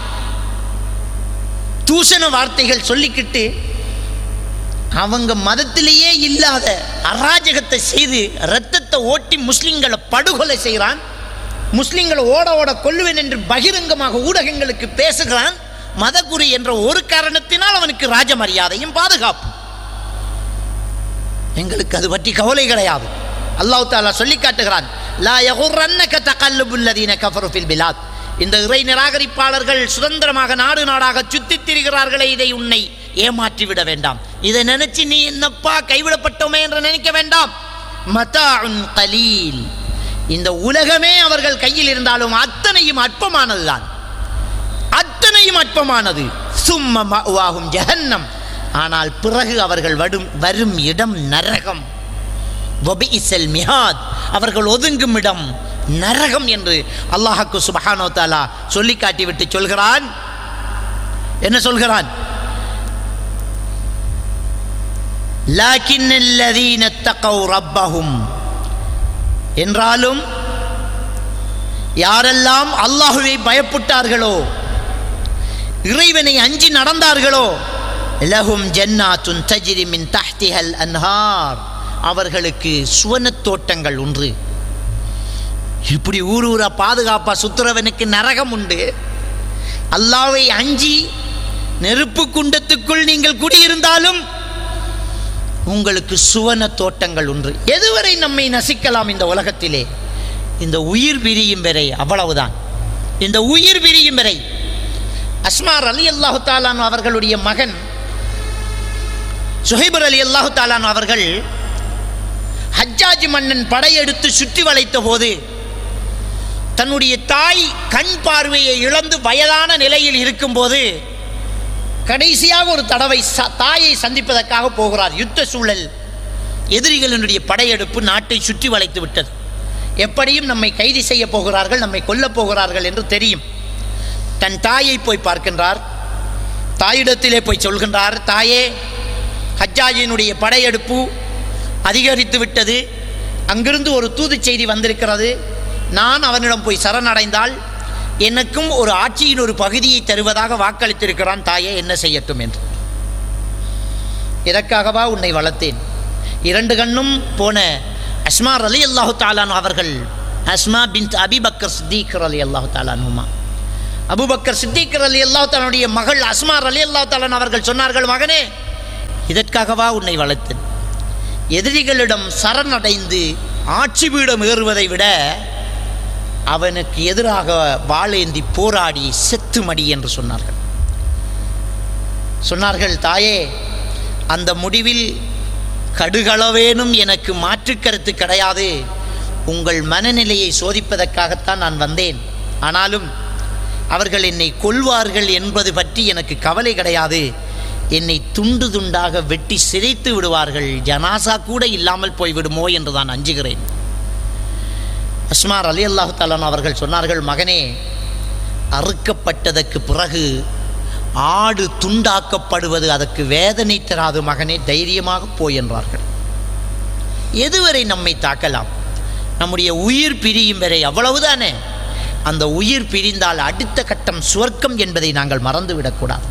தூஷண வார்த்தைகள் சொல்லிக்கிட்டு அவங்க மதத்திலேயே இல்லாத அராஜகத்தை செய்து இரத்தத்தை ஓட்டி முஸ்லிம்களை படுகொலை செய்கிறான். முஸ்லிம்களை ஓட ஓட கொல்லுவேன் என்று பகிரங்கமாக ஊடகங்களுக்கு பேசுகிறான். மதகுரு என்ற ஒரு காரணத்தினால் அவனுக்கு ராஜ மரியாதையும் பாதுகாப்பு. எங்களுக்கு அது பற்றி கவலை கிடையாது. அல்லாஹ் தஆலா சொல்லி காட்டுகிறான், லா யகுர்ரன்னக தகல்லுபுல் லதீன கஃபரு ஃபில் பிலாத். இந்த இறை நிராகரிப்பாளர்கள் சுதந்திரமாக நாடு நாடாக சுற்றித் திரிகிறார்களே, இதை உன்னை ஏமாற்றி விட வேண்டாம். இதை நினைச்சு நீ என்னப்பா கைவிடப்பட்டோமே என்று நினைக்க வேண்டாம். மதாஉன் கலீல். இந்த உலகமே அவர்கள் கையில் இருந்தாலும் அத்தனையும் அற்பமானதுதான், அத்தனையும் அற்பமானது. சும்ம மஅவாஹும் ஜஹன்னம். ஆனால் பிறகு அவர்கள் வரும் வரும் இடம் நரகம். வபிஇஸல் மிஹாத். அவர்கள் ஒதுங்கும் இடம் நரகம் என்று அல்லாஹ்வுக்கு சுப்ஹானஹு வ தஆலா சொல்லி காட்டிவிட்டு சொல்கிறான். என்ன சொல்கிறான்? லாக்கின்னல் லதீன தகவ் ரப்பஹும். என்றாலும் யாரெல்லாம் அல்லாஹ்வை பயப்பட்டார்களோ, இறைவனை அஞ்சி நடந்தார்களோ, லஹும் ஜன்னாத்துன் தஜ்ரி மின் தஹ்திஹல் அன்ஹார். அவர்களுக்கு சுவனத் தோட்டங்கள் உண்டு. இப்படி ஊர் ஊரா பாதுகாப்பா சுத்துறவனுக்கு நரகம் உண்டு. அல்லாஹ்வை அஞ்சி நெருப்பு குண்டத்துக்குள் நீங்கள் குடியிருந்தாலும் உங்களுக்கு சுவன தோட்டங்கள் உண்டு. எதுவரை நம்மை நசிக்கலாம் இந்த உலகத்திலே? இந்த உயிர் பிரியும் வரை, அவ்வளவுதான். இந்த உயிர் பிரியும் வரை. அஸ்மா ரலியல்லாஹு தஆலா அவர்களுடைய மகன் சுஹைப் ரலியல்லாஹு தஆலா அவர்கள் ஹஜ்ஜாஜ் மன்னன் படையெடுத்து சுற்றி வளைத்த போது தன்னுடைய தாய் கண் பார்வையை இழந்து வயதான நிலையில் இருக்கும்போது கடைசியாக ஒரு தடவை தாயை சந்திப்பதற்காக போகிறார். யுத்த சூழல், எதிரிகளினுடைய படையெடுப்பு நாட்டை சுற்றி வளைத்து விட்டது. எப்படியும் நம்மை கைது செய்ய போகிறார்கள், நம்மை கொல்லப் போகிறார்கள் என்று தெரியும். தன் தாயை போய் பார்க்கின்றார். தாயிடத்திலே போய் சொல்கின்றார், தாயே, ஹஜ்ஜாஜினுடைய படையெடுப்பு அதிகரித்து விட்டது. அங்கிருந்து ஒரு தூது செய்தி வந்திருக்கிறது. நான் அவனிடம் போய் சரணடைந்தால் எனக்கும் ஒரு ஆட்சியின் ஒரு பகுதியை தருவதாக வாக்களித்திருக்கிறான். தாயே, என்ன செய்யட்டும் என்று. இதற்காகவா உன்னை வளர்த்தேன். இரண்டு கண்ணும் போன அஸ்மா ரலியல்லாஹு தஆலா அவர்கள், அஸ்மா பின்த் அபி பக்கர் சித்திக் ரலியல்லாஹு தஆலா அன்ஹுமா, அபூபக்கர் சித்திக் ரலியல்லாஹு தஆலாவுடைய மகள் அஸ்மா ரலியல்லாஹு தஆலா அவர்கள் சொன்னார்கள், மகனே, இதற்காகவா உன்னை வளர்த்தேன். எதிரிகளிடம் சரணடைந்து ஆட்சி பீடம் ஏறுவதை விட அவனுக்கு எதிராக வாளேந்தி போராடி செத்து மடி என்று சொன்னார்கள். சொன்னார்கள், தாயே, அந்த முடிவில் கடுகளவேனும் எனக்கு மாற்று கருத்து கிடையாது. உங்கள் மனநிலையை சோதிப்பதற்காகத்தான் நான் வந்தேன். ஆனாலும் அவர்கள் என்னை கொல்வார்கள் என்பது பற்றி எனக்கு கவலை கிடையாது. என்னை துண்டு துண்டாக வெட்டி சிதைத்து விடுவார்கள், ஜனாசா கூட இல்லாமல் போய்விடுமோ என்று தான் அஞ்சுகிறேன். அஸ்மா ரலியல்லாஹு தஆலா அவர்கள் சொன்னார்கள், மகனே, அறுக்கப்பட்டதற்கு பிறகு ஆடு துண்டாக்கப்படுவது அதற்கு வேதனை தராது மகனே, தைரியமாக போய் என்றார்கள். எதுவரை நம்மை தாக்கலாம்? நம்முடைய உயிர் பிரியும் வரை, அவ்வளவுதானே. அந்த உயிர் பிரிந்தால் அடுத்த கட்டம் சுவர்க்கம் என்பதை நாங்கள் மறந்துவிடக்கூடாது.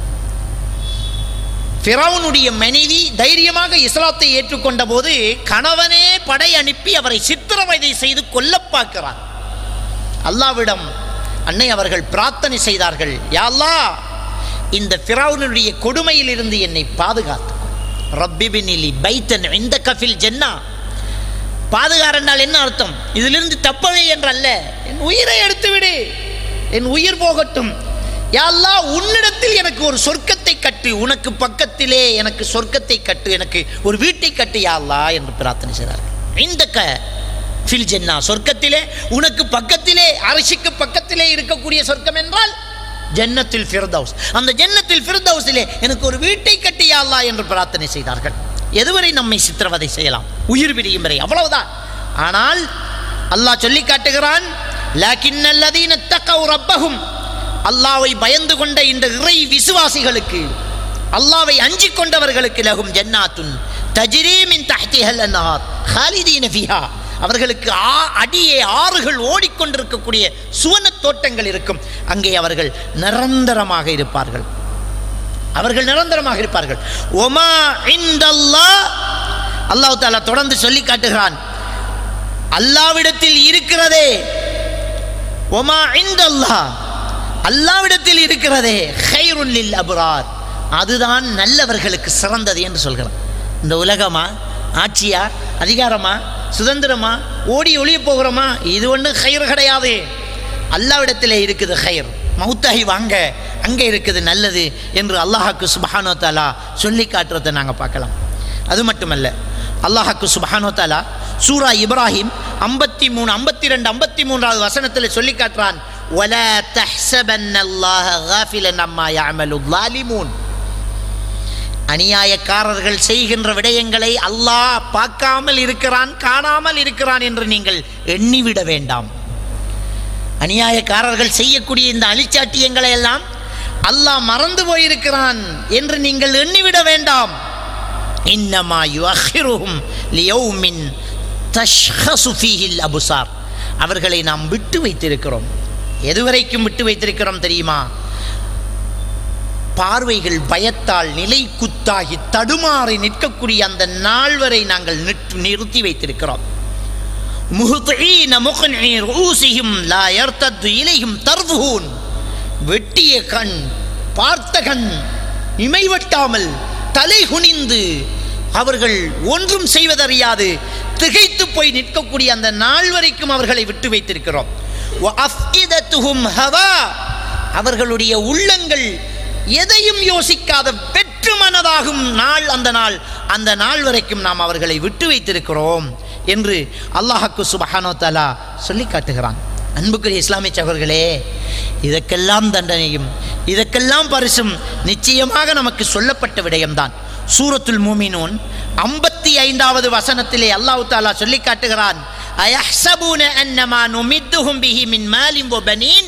ஃபிரௌனுடைய மனைவி தைரியமாக இஸ்லாத்தை ஏற்றுக்கொண்ட போது கணவனே படை அனுப்பி அவரை சித்திரவதை செய்து கொல்ல பார்க்கிறார். அல்லாஹ்விடம் அன்னை அவர்கள் பிரார்த்தனை செய்தார்கள், யா அல்லாஹ், இந்த ஃபிரௌனுடைய கொடுமையில் இருந்து என்னை பாதுகாத்து. ரப்பி பினிலி பைத்தன் இந்தக ஃபில் ஜன்னah. பாதுகார் என்றால் என்ன அர்த்தம்? இதிலிருந்து தப்பவே என்றல்ல, என் உயிரை எடுத்து விடு, என் உயிர் போகட்டும், யா அல்லாஹ் உன்னிடத்தில் எனக்கு ஒரு சொர்க்கத்தை கட்டு, உனக்கு பக்கத்திலே எனக்கு சொர்க்கத்தை கட்டு, எனக்கு ஒரு வீட்டை கட்டு யா அல்லாஹ் என்று பிரார்த்தனை செய்தார்கள். இந்தக்க ஃபில் ஜன்னா, சொர்க்கத்திலே உனக்கு பக்கத்திலே, அரிசிக்கு பக்கத்திலே இருக்கக்கூடிய சொர்க்கம் என்றால் ஜன்னத்துல் ஃபிர்தௌஸ், அந்த ஜன்னத்துல் ஃபிர்தௌஸிலே எனக்கு ஒரு வீட்டை கட்டு யா அல்லாஹ் என்று பிரார்த்தனை செய்தார்கள். எதுவரை நம்மை சித்திரவதை செய்யலாம்? உயிர் பிரியும் வரை, அவ்வளவுதான். ஆனால் அல்லாஹ் சொல்லி காட்டுகிறான், லாக்கின்னல்லதீன தக்கவு ரப்பஹும், அல்லாஹ்வை பயந்து கொண்ட இந்த இறை விசுவாசிகளுக்கு, அல்லாஹ்வை அஞ்சிக் கொண்டவர்களுக்கு, லஹும் ஜன்னாத்துன் தஜ்ரீ மின் தஹ்திஹல் அன்ஹார் ஹாலிதீன ஃபீஹா, அவர்களுக்கு அடியே ஆறுகள் ஓடிக்கொண்டிருக்கக்கூடிய சுவன தோட்டங்கள் இருக்கும், அங்கே அவர்கள் நிரந்தரமாக இருப்பார்கள், அவர்கள் நிரந்தரமாக இருப்பார்கள். ஒமா இன்தல்லாஹ், அல்லாஹ் தஆலா தொடர்ந்து சொல்லி காட்டுகிறான், அல்லாஹ்விடத்தில் இருக்கிறதே, ஒமா இன்தல்லாஹ், அல்லாஹ்விடத்தில் இருக்கிறதே, கைருன் லில் அப்ரார், அதுதான் நல்லவர்களுக்கு சிறந்தது என்று சொல்கிறான். இந்த உலகமா, ஆட்சியா, அதிகாரமா, சுதந்திரமா, ஓடி ஒளிய போகிறோமா, இது ஒன்றும் கயிறு கிடையாது. அல்லாஹ்விடத்திலே இருக்குது கயிர், மௌத்தாகி வாங்க, அங்கே இருக்குது நல்லது என்று அல்லாஹ்வுக்கு சுப்ஹானஹு வ தஆலா சொல்லி காட்டுறதை நாங்கள் பார்க்கலாம். அது மட்டுமல்ல, அல்லாஹ்வுக்கு சுப்ஹானஹு வ தஆலா சூரா இப்ராஹிம் ஐம்பத்தி மூணு ஐம்பத்தி ரெண்டு ஐம்பத்தி மூன்றாவது வசனத்தில் சொல்லி காட்டுறான், வலா தஹ்ஸபன்னல்லாஹ காஃபிலன் அம்மா யஅமலுல் ஸாலிமூன், அநியாயக்காரர்கள் செய்கின்ற விடயங்களை அல்லாஹ் பார்க்காமல் இருக்கிறான், காணாமல் இருக்கிறான் என்று நீங்கள் எண்ணிவிட வேண்டாம். அநியாயக்காரர்கள் செய்யக்கூடிய இந்த அழிச்சாட்டியங்களை எல்லாம் அல்லாஹ் மறந்து போயிருக்கிறான் என்று நீங்கள் எண்ணிவிட வேண்டாம். இன்னமா யுஅখিরুஹும் லியௌமின் தஷ்ஹஸு ஃபீஹில் அப்சார், அவர்களை நாம் விட்டு வைத்திருக்கிறோம். எதுவரைக்கும் விட்டு வைத்திருக்கிறோம் தெரியுமா? பார்வைகள் பயத்தால் நிலை குத்தாகி தடுமாறி நிற்கக்கூடிய அந்த நாள் வரை நாங்கள் நிறுத்தி வைத்திருக்கிறோம். முஹ்தீன முக்னி ரூஸிஹிம் லா யர்தது இலைஹிம் தர்ஃபுஹூன், வெட்டிய கண், பார்த்த கண் இமைவட்டாமல் தலை குனிந்து அவர்கள் ஒன்றும் செய்வதறியாது திகைத்து போய் நிற்கக்கூடிய அந்த நாள் வரைக்கும் அவர்களை விட்டு வைத்திருக்கிறோம். வஅஃஇதத்துஹும் ஹவா, அவர்களுடைய உள்ளங்கள் எதையும் யோசிக்காத வெற்று மனதாகும் நாள் அந்த நாள், அந்த நாள் வரைக்கும் நாம் அவர்களை விட்டு வைத்திருக்கிறோம் என்று அல்லாஹ்வுக்கு சுப்ஹானஹு வ தஆலா சொல்லி காட்டுகிறான். அன்புக்குரிய இஸ்லாமிய சகோதரர்களே, இதற்கெல்லாம் தண்டனையும் இதற்கெல்லாம் பரிசும் நிச்சயமாக நமக்கு சொல்லப்பட்ட விடயம்தான். சூரத்துல் மூமினூன் ஐம்பத்தி ஐந்தாவது வசனத்திலே அல்லாஹ் தஆலா சொல்லி காட்டுகிறான், அயஹ்ஸபூன அன்னமா நுமித்துஹும் பிஹி மின் மாலின் வ பனீன்,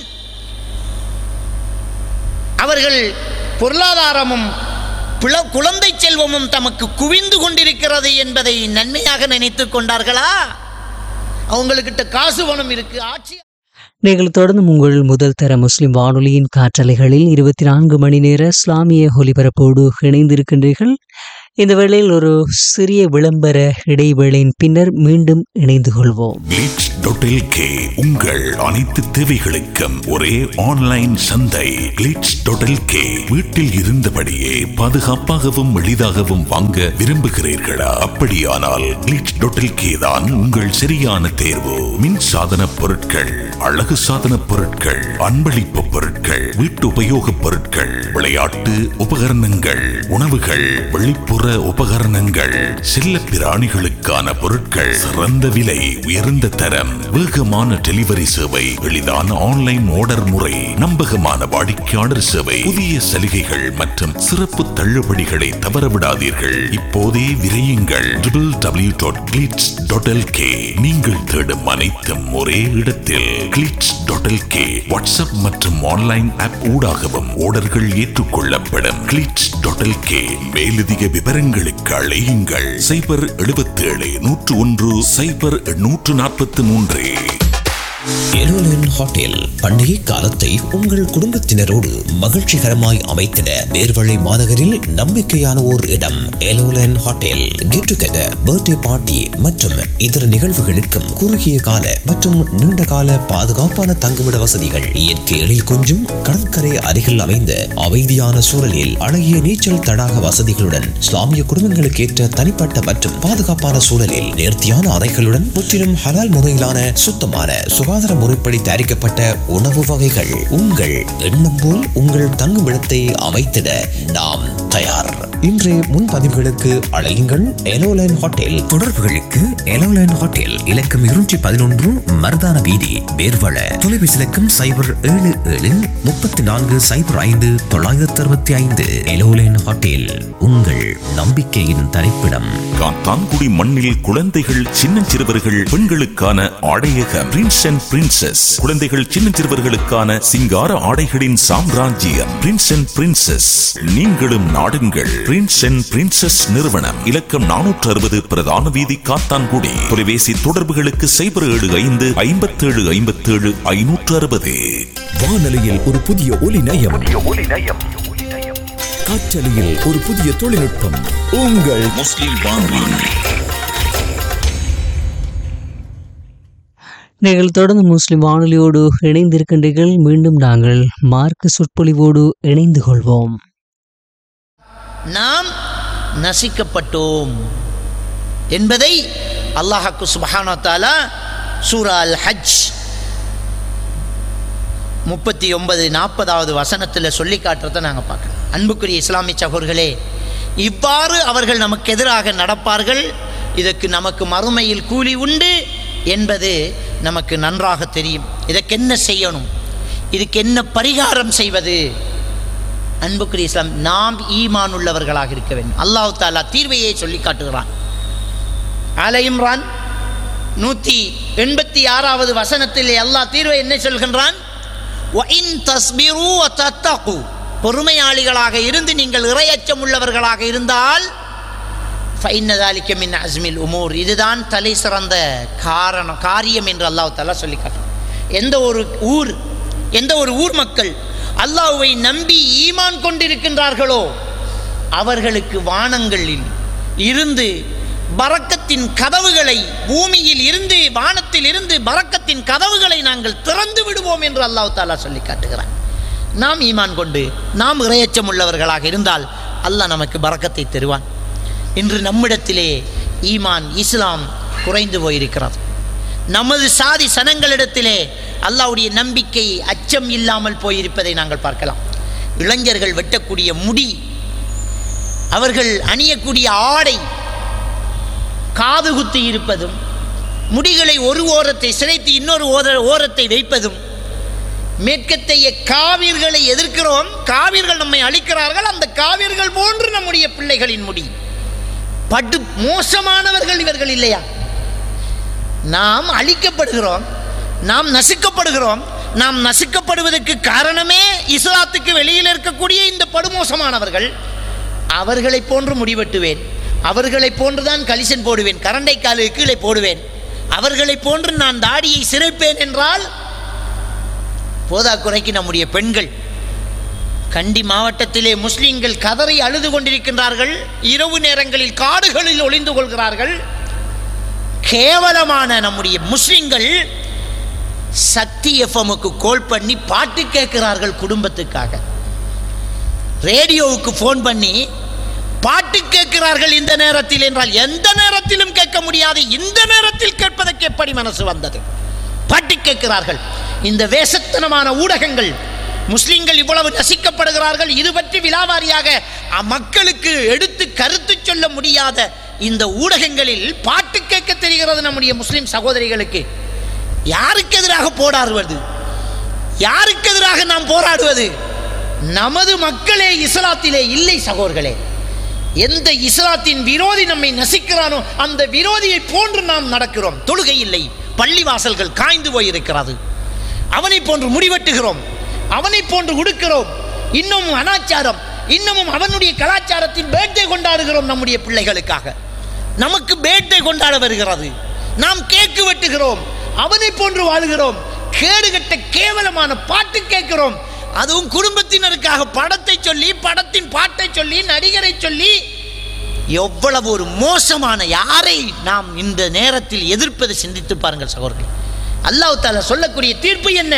அவர்கள் பொருளாதாரமும் குழந்தை செல்வமும் தமக்கு குவிந்து கொண்டிருக்கிறது என்பதை நன்மையாக நினைத்து கொண்டார்களா? அவங்கக்கிட்ட காசு பணம் இருக்கு, ஆட்சி. நீங்கள் தொடர்ந்து உங்கள் முதல் தர முஸ்லிம் வானொலியின் காற்றலைகளில் இருபத்தி நான்கு மணி நேர இஸ்லாமிய ஒலிபரப்போடு இணைந்திருக்கின்றீர்கள். இந்த வேளையில் ஒரு சிறிய விளம்பர இடைவேளையின் பின்னர் மீண்டும் இணைந்து கொள்வோம். கிளிட்ஸ் டாட் எல்கே, உங்கள் அனைத்து தேவைகளுக்கும் ஒரே ஆன்லைன் சந்தை. கிளிட்ஸ் டாட் எல்கே, வீட்டில் இருந்தபடியே பாதுகாப்பாகவும் எளிதாகவும் வாங்க விரும்புகிறீர்களா? அப்படியானால் கிளிட்ஸ் டாட் எல்கே தான் உங்கள் சரியான தேர்வு. மின் சாதன பொருட்கள், அழகு சாதன பொருட்கள், அன்பளிப்பு பொருட்கள், வீட்டு உபயோக பொருட்கள், விளையாட்டு உபகரணங்கள், உணவுகள், வெளிப்புற உபகரணங்கள், செல்ல பிராணிகளுக்கான பொருட்கள், சிறந்த விலை, உயர்ந்த தரம், வேகமான டெலிவரி சேவை, எளிதான ஆன்லைன் ஆர்டர் முறை, நம்பகமான வாடிக்கையாளர் சேவை, புதிய சலுகைகள் மற்றும் சிறப்பு தள்ளுபடிகளை தவறவிடாதீர்கள். இப்போதே விரையுங்கள் W W W dot glitz dot LK. நீங்கள் தேடும் அனைத்தும் ஒரே இடத்தில். கிளிட்ஸ் டாட் எல்கே வாட்ஸ்அப் மற்றும் ஆன்லைன் ஆப் ஊடாகவும் ஆர்டர்கள் ஏற்றுக்கொள்ளப்படும். Glitz dot LK. மேலதிக விவரங்களுக்கு அழையுங்கள் சைபர் எழுபத்தி ஏழு நூற்று ஒன்று சைபர் நூற்று நாற்பத்தி மூன்று. எலோலன் ஹோட்டல் பண்டிகை காலத்தை உங்கள் குடும்பத்தினரோடு மகிழ்ச்சிகரமாய் அமைத்திட நேர்வழி மாநகரில் நம்பிக்கையான ஓர் இடம். எலோலன் hotel get together, birthday party மற்றும் இதர நிகழ்வுகளுக்கும் குறுகிய கால மற்றும் நீண்ட கால பாதுகாப்பான தங்குமிட வசதிகள், இயற்கை எழில் கொஞ்சும் கடற்கரை அருகில் அமைந்த அமைதியான சூழலில் அழகிய நீச்சல் தடாக வசதிகளுடன், இஸ்லாமிய குடும்பங்களுக்கு ஏற்ற தனிப்பட்ட மற்றும் பாதுகாப்பான சூழலில் நேர்த்தியான அறைகளுடன், முற்றிலும் ஹலால் முறையிலான சுத்தமான சுகாதார முறைப்படி தயாரிக்கப்பட்ட உணவு வகைகள். உங்கள் எண்ணம் போல் உங்கள் தங்குமிடத்தை அமைத்திட நாம் தயார். இன்றைய முன்பதிவுகளுக்கு அழையுங்கள் எலோலைன் ஹோட்டல். தொடர்புகளுக்கு எலோலைன் ஹோட்டல் இலக்கம் இருநூற்றி பதினொன்று மருதான வீதி, வேர்வள. தொலைபேசி இலக்கம் சைபர் ஏழு ஏழு முப்பத்தி நான்கு சைபர் ஐந்து தொள்ளாயிரத்தி அறுபத்தி ஐந்து. எலோலைன் ஹோட்டல், உங்கள் நம்பிக்கையின் தரிப்பிடம். காத்தான்குடி மண்ணில் குழந்தைகள், சின்னஞ்சிறுவர்கள், பெண்களுக்கான ஆடையக பிரின்ஸ் அண்ட் பிரின்சஸ். குழந்தைகள், சின்னஞ்சிறுவர்களுக்கான சிங்கார ஆடைகளின் சாம்ராஜ்யம் பிரின்ஸ் அண்ட் பிரின்சஸ். நீங்களும் நாடுங்கள் பிரின்ஸ் அண்ட் பிரின்சஸ் நிறுவனம். இலக்கம் நானூற்று அறுபது பிரதான வீதி, காத்தான்குடி. தொலைபேசி தொடர்புகளுக்கு சைபர் ஏழு ஐந்து ஐம்பத்தி ஏழு ஐம்பத்தி ஏழு ஐநூற்று அறுபது. வானொலியில் ஒரு புதிய ஒலி நயம், காற்றலையில் ஒரு புதிய தொழில்நுட்பம். உங்கள் முஸ்லிம் வானொலி. நீங்கள் தொடர்ந்து முஸ்லிம் வானொலியோடு இணைந்திருக்கின்றீர்கள். மீண்டும் நாங்கள் மார்க்க சொற்பொழிவோடு இணைந்து கொள்வோம். நாம் நசிக்கப்பட்டோம் என்பதை அல்லாஹ்வுக்கு சுப்ஹானஹு வ தஆலா சூரா அல் ஹஜ் முப்பத்தி ஒன்பது நாற்பதாவது வசனத்தில் சொல்லி காட்டுறதை நாங்கள் பார்க்கலாம். அன்புக்குரிய இஸ்லாமிய சகோதரர்களே, இவ்வாறு அவர்கள் நமக்கு எதிராக நடப்பார்கள், இதற்கு நமக்கு மறுமையில் கூலி உண்டு என்பது நமக்கு நன்றாக தெரியும். இதற்கு என்ன செய்யணும், இதுக்கு என்ன பரிகாரம் செய்வது? அன்புக்குரிய இஸ்லாம், நாம் ஈமான் உள்ளவர்களாக இருக்க வேண்டும். அல்லாஹ் தஆலா தீர்வையை சொல்லி காட்டுகிறான். ஆல இம்ரான் நூற்றி எண்பத்தி ஆறாவது வசனத்தில் அல்லாஹ் தீர்வை என்ன சொல்கின்றான்? وَإِن تَصْبِرُوا وَتَتَّقُوا, பொறுமையாளிகளாக இருந்து நீங்கள் இறையச்சம் உள்ளவர்களாக இருந்தால் فَإِنَّ ذَلِكَ مِنْ عَزْمِ الْأُمُورِ, இதுதான் தலை சிறந்த காரணம் காரியம் என்று அல்லாஹ் தஆலா சொல்லி காட்டுறான். எந்த ஒரு ஊர் எந்த ஒரு ஊர் மக்கள் அல்லாஹ்வை நம்பி ஈமான் கொண்டிருக்கின்றார்களோ அவர்களுக்கு வானங்களில் இருந்து பரக்கத்தின் கதவுகளை, பூமியில் இருந்து வானத்தில் இருந்து பரக்கத்தின் கதவுகளை நாங்கள் திறந்து விடுவோம் என்று அல்லாஹ் தஆலா சொல்லி காட்டுகிறான். நாம் ஈமான் கொண்டு நாம் இறையச்சம் உள்ளவர்களாக இருந்தால் அல்லாஹ் நமக்கு பரக்கத்தை தருவான். இன்று நம்மிடத்திலே ஈமான், இஸ்லாம் குறைந்து போயிருக்கிறது. நமது சாதி சனங்களிடத்திலே அல்லாஹ்வுடைய நம்பிக்கை, அச்சம் இல்லாமல் போயிருப்பதை நாங்கள் பார்க்கலாம். இளைஞர்கள் வெட்டக்கூடிய முடி, அவர்கள் அணியக்கூடிய ஆடை, காது குத்தி இருப்பதும், முடிகளை ஒரு ஓரத்தை சிரைத்து இன்னொரு ஓர ஓரத்தை வைப்பதும், மேற்கத்தைய காவிர்களை எதிர்க்கிறோம், காவிர்கள் நம்மை அழிக்கிறார்கள், அந்த காவிர்கள் போன்று நம்முடைய பிள்ளைகளின் முடி. படு மோசமானவர்கள் இவர்கள் இல்லையா? நாம் அழிக்கப்படுகிறோம், நாம் நசுக்கப்படுகிறோம். நாம் நசுக்கப்படுவதற்கு காரணமே இஸ்லாத்துக்கு வெளியில் இருக்கக்கூடிய இந்த படுமோசமானவர்கள். அவர்களை போன்று முடிவெட்டுவேன், அவர்களை போன்றுதான் கலிசன் போடுவேன், கரண்டை காலு கீழே போடுவேன், அவர்களை போன்று நான் தாடியை சிரைப்பேன் என்றால் போதாக்குறைக்கு நம்முடைய பெண்கள் கண்டி மாவட்டத்திலே முஸ்லிம்கள் கதறி அழுது கொண்டிருக்கின்றார்கள். இரவு நேரங்களில் காடுகளில் ஒளிந்து கொள்கிறார்கள். கேவலமான நம்முடைய முஸ்லிம்கள் சக்தி எஃப்எம்முக்கு கால் பண்ணி பாட்டு கேட்கிறார்கள் குடும்பத்துக்காக. ரேடியோவுக்கு போன் பண்ணி பாட்டு கேட்கிறார்கள். இந்த நேரத்தில் என்றால் எந்த நேரத்திலும் கேட்க முடியாது, இந்த நேரத்தில் கேட்பதற்கு எப்படி மனசு வந்தது? பாட்டு கேட்கிறார்கள். இந்த வேசத்தனமான ஊடகங்கள், முஸ்லிம்கள் இவ்வளவு நசிக்கப்படுகிறார்கள், இது பற்றி விலாவாரியாக மக்களுக்கு எடுத்து கருத்து சொல்ல முடியாத இந்த ஊடகங்களில் பாட்டு கேட்க தெரிகிறது நம்முடைய முஸ்லிம் சகோதரிகளுக்கு. யாருக்கு எதிராக போராடுவது? யாருக்கு எதிராக நாம் போராடுவது? நமது மக்களே இஸ்லாத்திலே இல்லை சகோதரர்களே. எந்த இஸ்லாத்தின் விரோதி நம்மை நசிக்கிறானோ அந்த விரோதியை போன்று நாம் நடக்கிறோம். தொழுகை இல்லை, பள்ளிவாசல்கள் காய்ந்து போயிருக்கிறது, அவனை போன்று முடிவெட்டுகிறோம், அவனை போன்று உடுக்கிறோம், இன்னமும் அனாச்சாரம், இன்னமும் அவனுடைய கலாச்சாரத்தின் பேட்டை கொண்டாடுகிறோம். நம்முடைய பிள்ளைகளுக்காக நமக்கு பேட்டை கொண்டாட வருகிறது, நாம் கேக்கு வெட்டுகிறோம், அவனை போன்று வாழுகிறோம், கேடுகட்ட கேவலமான பாட்டு கேட்கிறோம். அதுவும் குடும்பத்தினருக்காக படத்தை சொல்லி, படத்தின் பாட்டை சொல்லி, நடிகரை சொல்லி, எவ்வளவு ஒரு மோசமான, யாரை நாம் இந்த நேரத்தில் எதிர்ப்பதை சிந்தித்து பாருங்கள் சகோதரர்கள். அல்லாஹ் தஆலா சொல்லக்கூடிய தீர்ப்பு என்ன?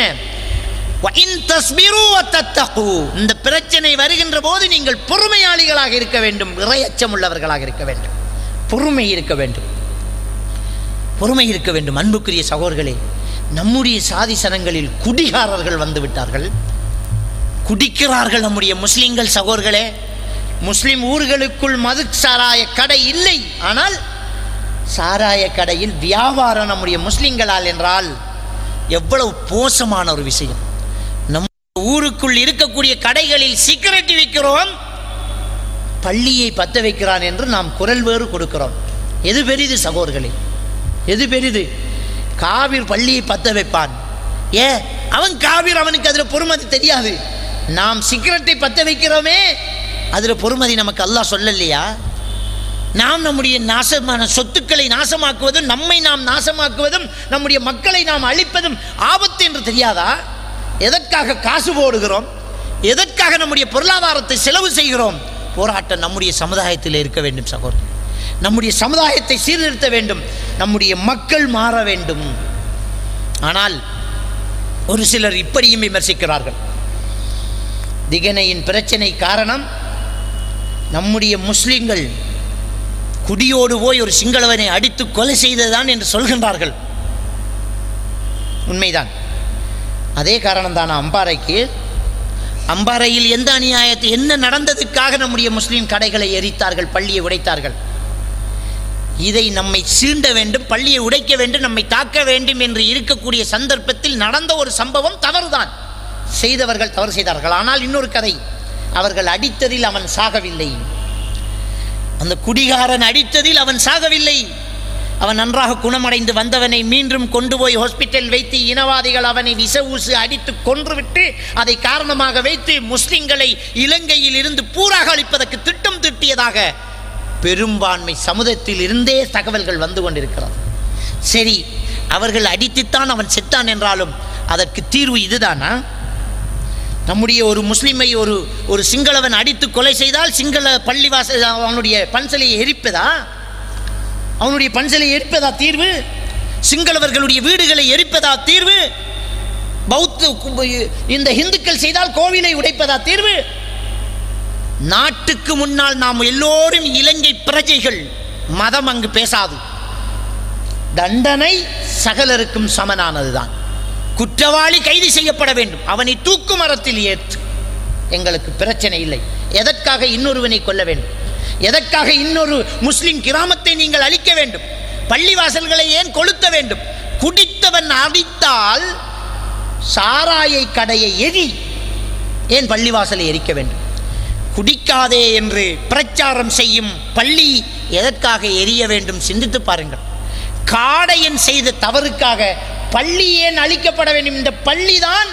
இந்த பிரச்சனை வருகின்ற போது நீங்கள் பொறுமையாளிகளாக இருக்க வேண்டும், இறையச்சம் உள்ளவர்களாக இருக்க வேண்டும், பொறுமை இருக்க வேண்டும், பொறுமை இருக்க வேண்டும். அன்புக்குரிய சகோதரர்களே, நம்முடைய சாதி சனங்களில் குடிகாரர்கள் வந்து விட்டார்கள். குடிக்கிறார்கள் நம்முடைய முஸ்லிம்கள் சகோதரர்களே. முஸ்லிம் ஊர்களுக்குள் மது சாராய கடை இல்லை, ஆனால் சாராய கடையில் வியாபாரம் நம்முடைய முஸ்லிம்களால் என்றால் எவ்வளவு மோசமான ஒரு விஷயம். நம் ஊருக்குள் இருக்கக்கூடிய கடைகளில் சிகரெட் விற்கிறோம், பள்ளியை பத்த வைக்கிறான் என்று நாம் குரல் வேறு கொடுக்கிறோம். எது பெரிது சகோதரர்களே? எது பெரிது? காவிர் பள்ளியை பத்த வைப்பான், ஏ அவன் காவிர், அவனுக்கு அதில் பொறுமதி தெரியாது. நாம் சிகரெட்டை பத்த வைக்கிறோமே, அதில் பொறுமதி நமக்கு அல்லாஹ் சொல்லலையா? நாம் நம்முடைய நாசமான சொத்துக்களை நாசமாக்குவதும், நம்மை நாம் நாசமாக்குவதும், நம்முடைய மக்களை நாம் அழிப்பதும் ஆபத்து என்று தெரியாதா? எதற்காக காசு போடுகிறோம்? எதற்காக நம்முடைய பொருளாதாரத்தை செலவு செய்கிறோம்? போராட்டம் நம்முடைய சமுதாயத்தில் இருக்க வேண்டும் சகோதரர். நம்முடைய சமுதாயத்தை சீர்திருத்த வேண்டும், நம்முடைய மக்கள் மாற வேண்டும். ஆனால் ஒரு சிலர் இப்படியும் விமர்சிக்கிறார்கள். திகனையின் பிரச்சனை காரணம் நம்முடைய முஸ்லிம்கள் குடியோடு போய் ஒரு சிங்களவனை அடித்து கொலை செய்ததுதான் என்று சொல்கின்றார்கள். உண்மைதான். அதே காரணம் தான் அம்பாறைக்கு. அம்பாறையில் எந்த அநியாயத்தை, என்ன நடந்ததுக்காக நம்முடைய முஸ்லிம் கடைகளை எரித்தார்கள், பள்ளியை உடைத்தார்கள்? இதை நம்மை சீண்ட வேண்டும், பள்ளியை உடைக்க வேண்டும், நம்மை தாக்க வேண்டும் என்று இருக்கக்கூடிய சந்தர்ப்பத்தில் நடந்த ஒரு சம்பவம் தவறுதான். செய்தவர்கள் தவறு செய்தார்கள். ஆனால் இன்னொரு கதை, அவர்கள் அடித்ததில் அவன் சாகவில்லை. அந்த குடிகாரன் அடித்ததில் அவன் சாகவில்லை. அவன் நன்றாக குணமடைந்து வந்தவனை மீண்டும் கொண்டு போய் ஹாஸ்பிட்டல் வைத்து இனவாதிகள் அவனை விச ஊசு அடித்து கொன்றுவிட்டு அதை காரணமாக வைத்து முஸ்லிம்களை இலங்கையில் இருந்து பூராக அழிப்பதற்கு திட்டம் தீட்டியதாக பெரும்பான்மை சமுதாயத்தில் இருந்தே தகவல்கள் வந்து கொண்டிருக்கிறது. சரி, அவர்கள் அடித்துத்தான் அவன் செத்தான் என்றாலும் அதற்கு தீர்வு இதுதானா? நம்முடைய ஒரு முஸ்லிமை ஒரு ஒரு சிங்களவன் அடித்து கொலை செய்தால் சிங்கள பள்ளிவாசல் அவனுடைய பன்சலையை எரிப்பதா? அவனுடைய பன்சலை எரிப்பதா தீர்வு? சிங்களவர்களுடைய வீடுகளை எரிப்பதா தீர்வு? பௌத்த இந்த இந்துக்கள் செய்தால் கோவிலை உடைப்பதா தீர்வு? நாட்டுக்கு முன்னால் நாம் எல்லோரும் இலங்கை பிரஜைகள், மதம் அங்கு பேசாது. தண்டனை சகலருக்கும் சமனானதுதான். குற்றவாளி கைது செய்யப்பட வேண்டும், அவனை தூக்கு மரத்தில் ஏற்று. எங்களுக்கு பிரச்சனை இல்லை. எதற்காக இன்னொருவனை கொல்ல வேண்டும்? எதற்காக இன்னொரு முஸ்லிம் கிராமத்தை நீங்கள் அழிக்க வேண்டும்? பள்ளிவாசல்களை ஏன் கொளுத்த வேண்டும்? குடித்தவன் அடித்தால் சாராயை கடையை எரி, ஏன் பள்ளிவாசலை எரிக்க வேண்டும்? குடிக்காதே என்று பிரச்சாரம் செய்யும் பள்ளி எதற்காக எரிய வேண்டும்? சிந்தித்து பாருங்கள். காடையன் செய்த தவறுக்காக பள்ளி ஏன் அழிக்கப்பட வேண்டும்? இந்த பள்ளிதான்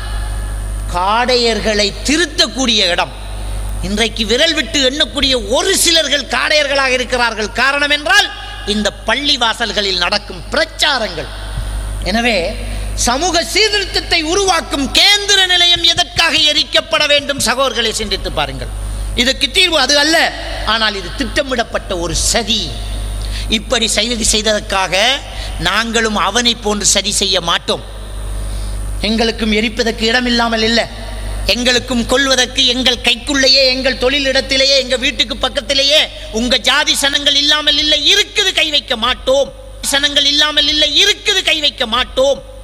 காடையர்களை திருத்தக்கூடிய இடம். இன்றைக்கு விரல் விட்டு எண்ணக்கூடிய ஒரு சிலர்கள் காடையர்களாக இருக்கிறார்கள். காரணம் என்றால் இந்த பள்ளி வாசல்களில் நடக்கும் பிரச்சாரங்கள். எனவே சமூக சீர்திருத்தத்தை உருவாக்கும் கேந்திர நிலையம் எதற்காக எரிக்கப்பட வேண்டும்? சகோதரர்களை சிந்தித்து பாருங்கள். இதற்கு தீர்வு அது அல்ல, ஆனால் இது திட்டமிடப்பட்ட ஒரு சதி. இப்படி செய்தி செய்ததற்காக நாங்களும் அவனை போன்று சதி செய்ய மாட்டோம். எங்களுக்கும் எரிப்பதற்கு இடமில்லாமல் இல்லை, எங்களுக்கும் கொல்வதற்கு எங்கள் கைக்குள்ளேயே, எங்கள் தொழிலிடத்திலேயே, எங்க வீட்டுக்கு பக்கத்திலேயே உங்க ஜாதி சனங்கள் இல்லாமல் இல்லை, இருக்குது, கை வைக்க மாட்டோம். சனங்கள் இல்லாமல் இல்லை, இருக்குது, கை வைக்க மாட்டோம்.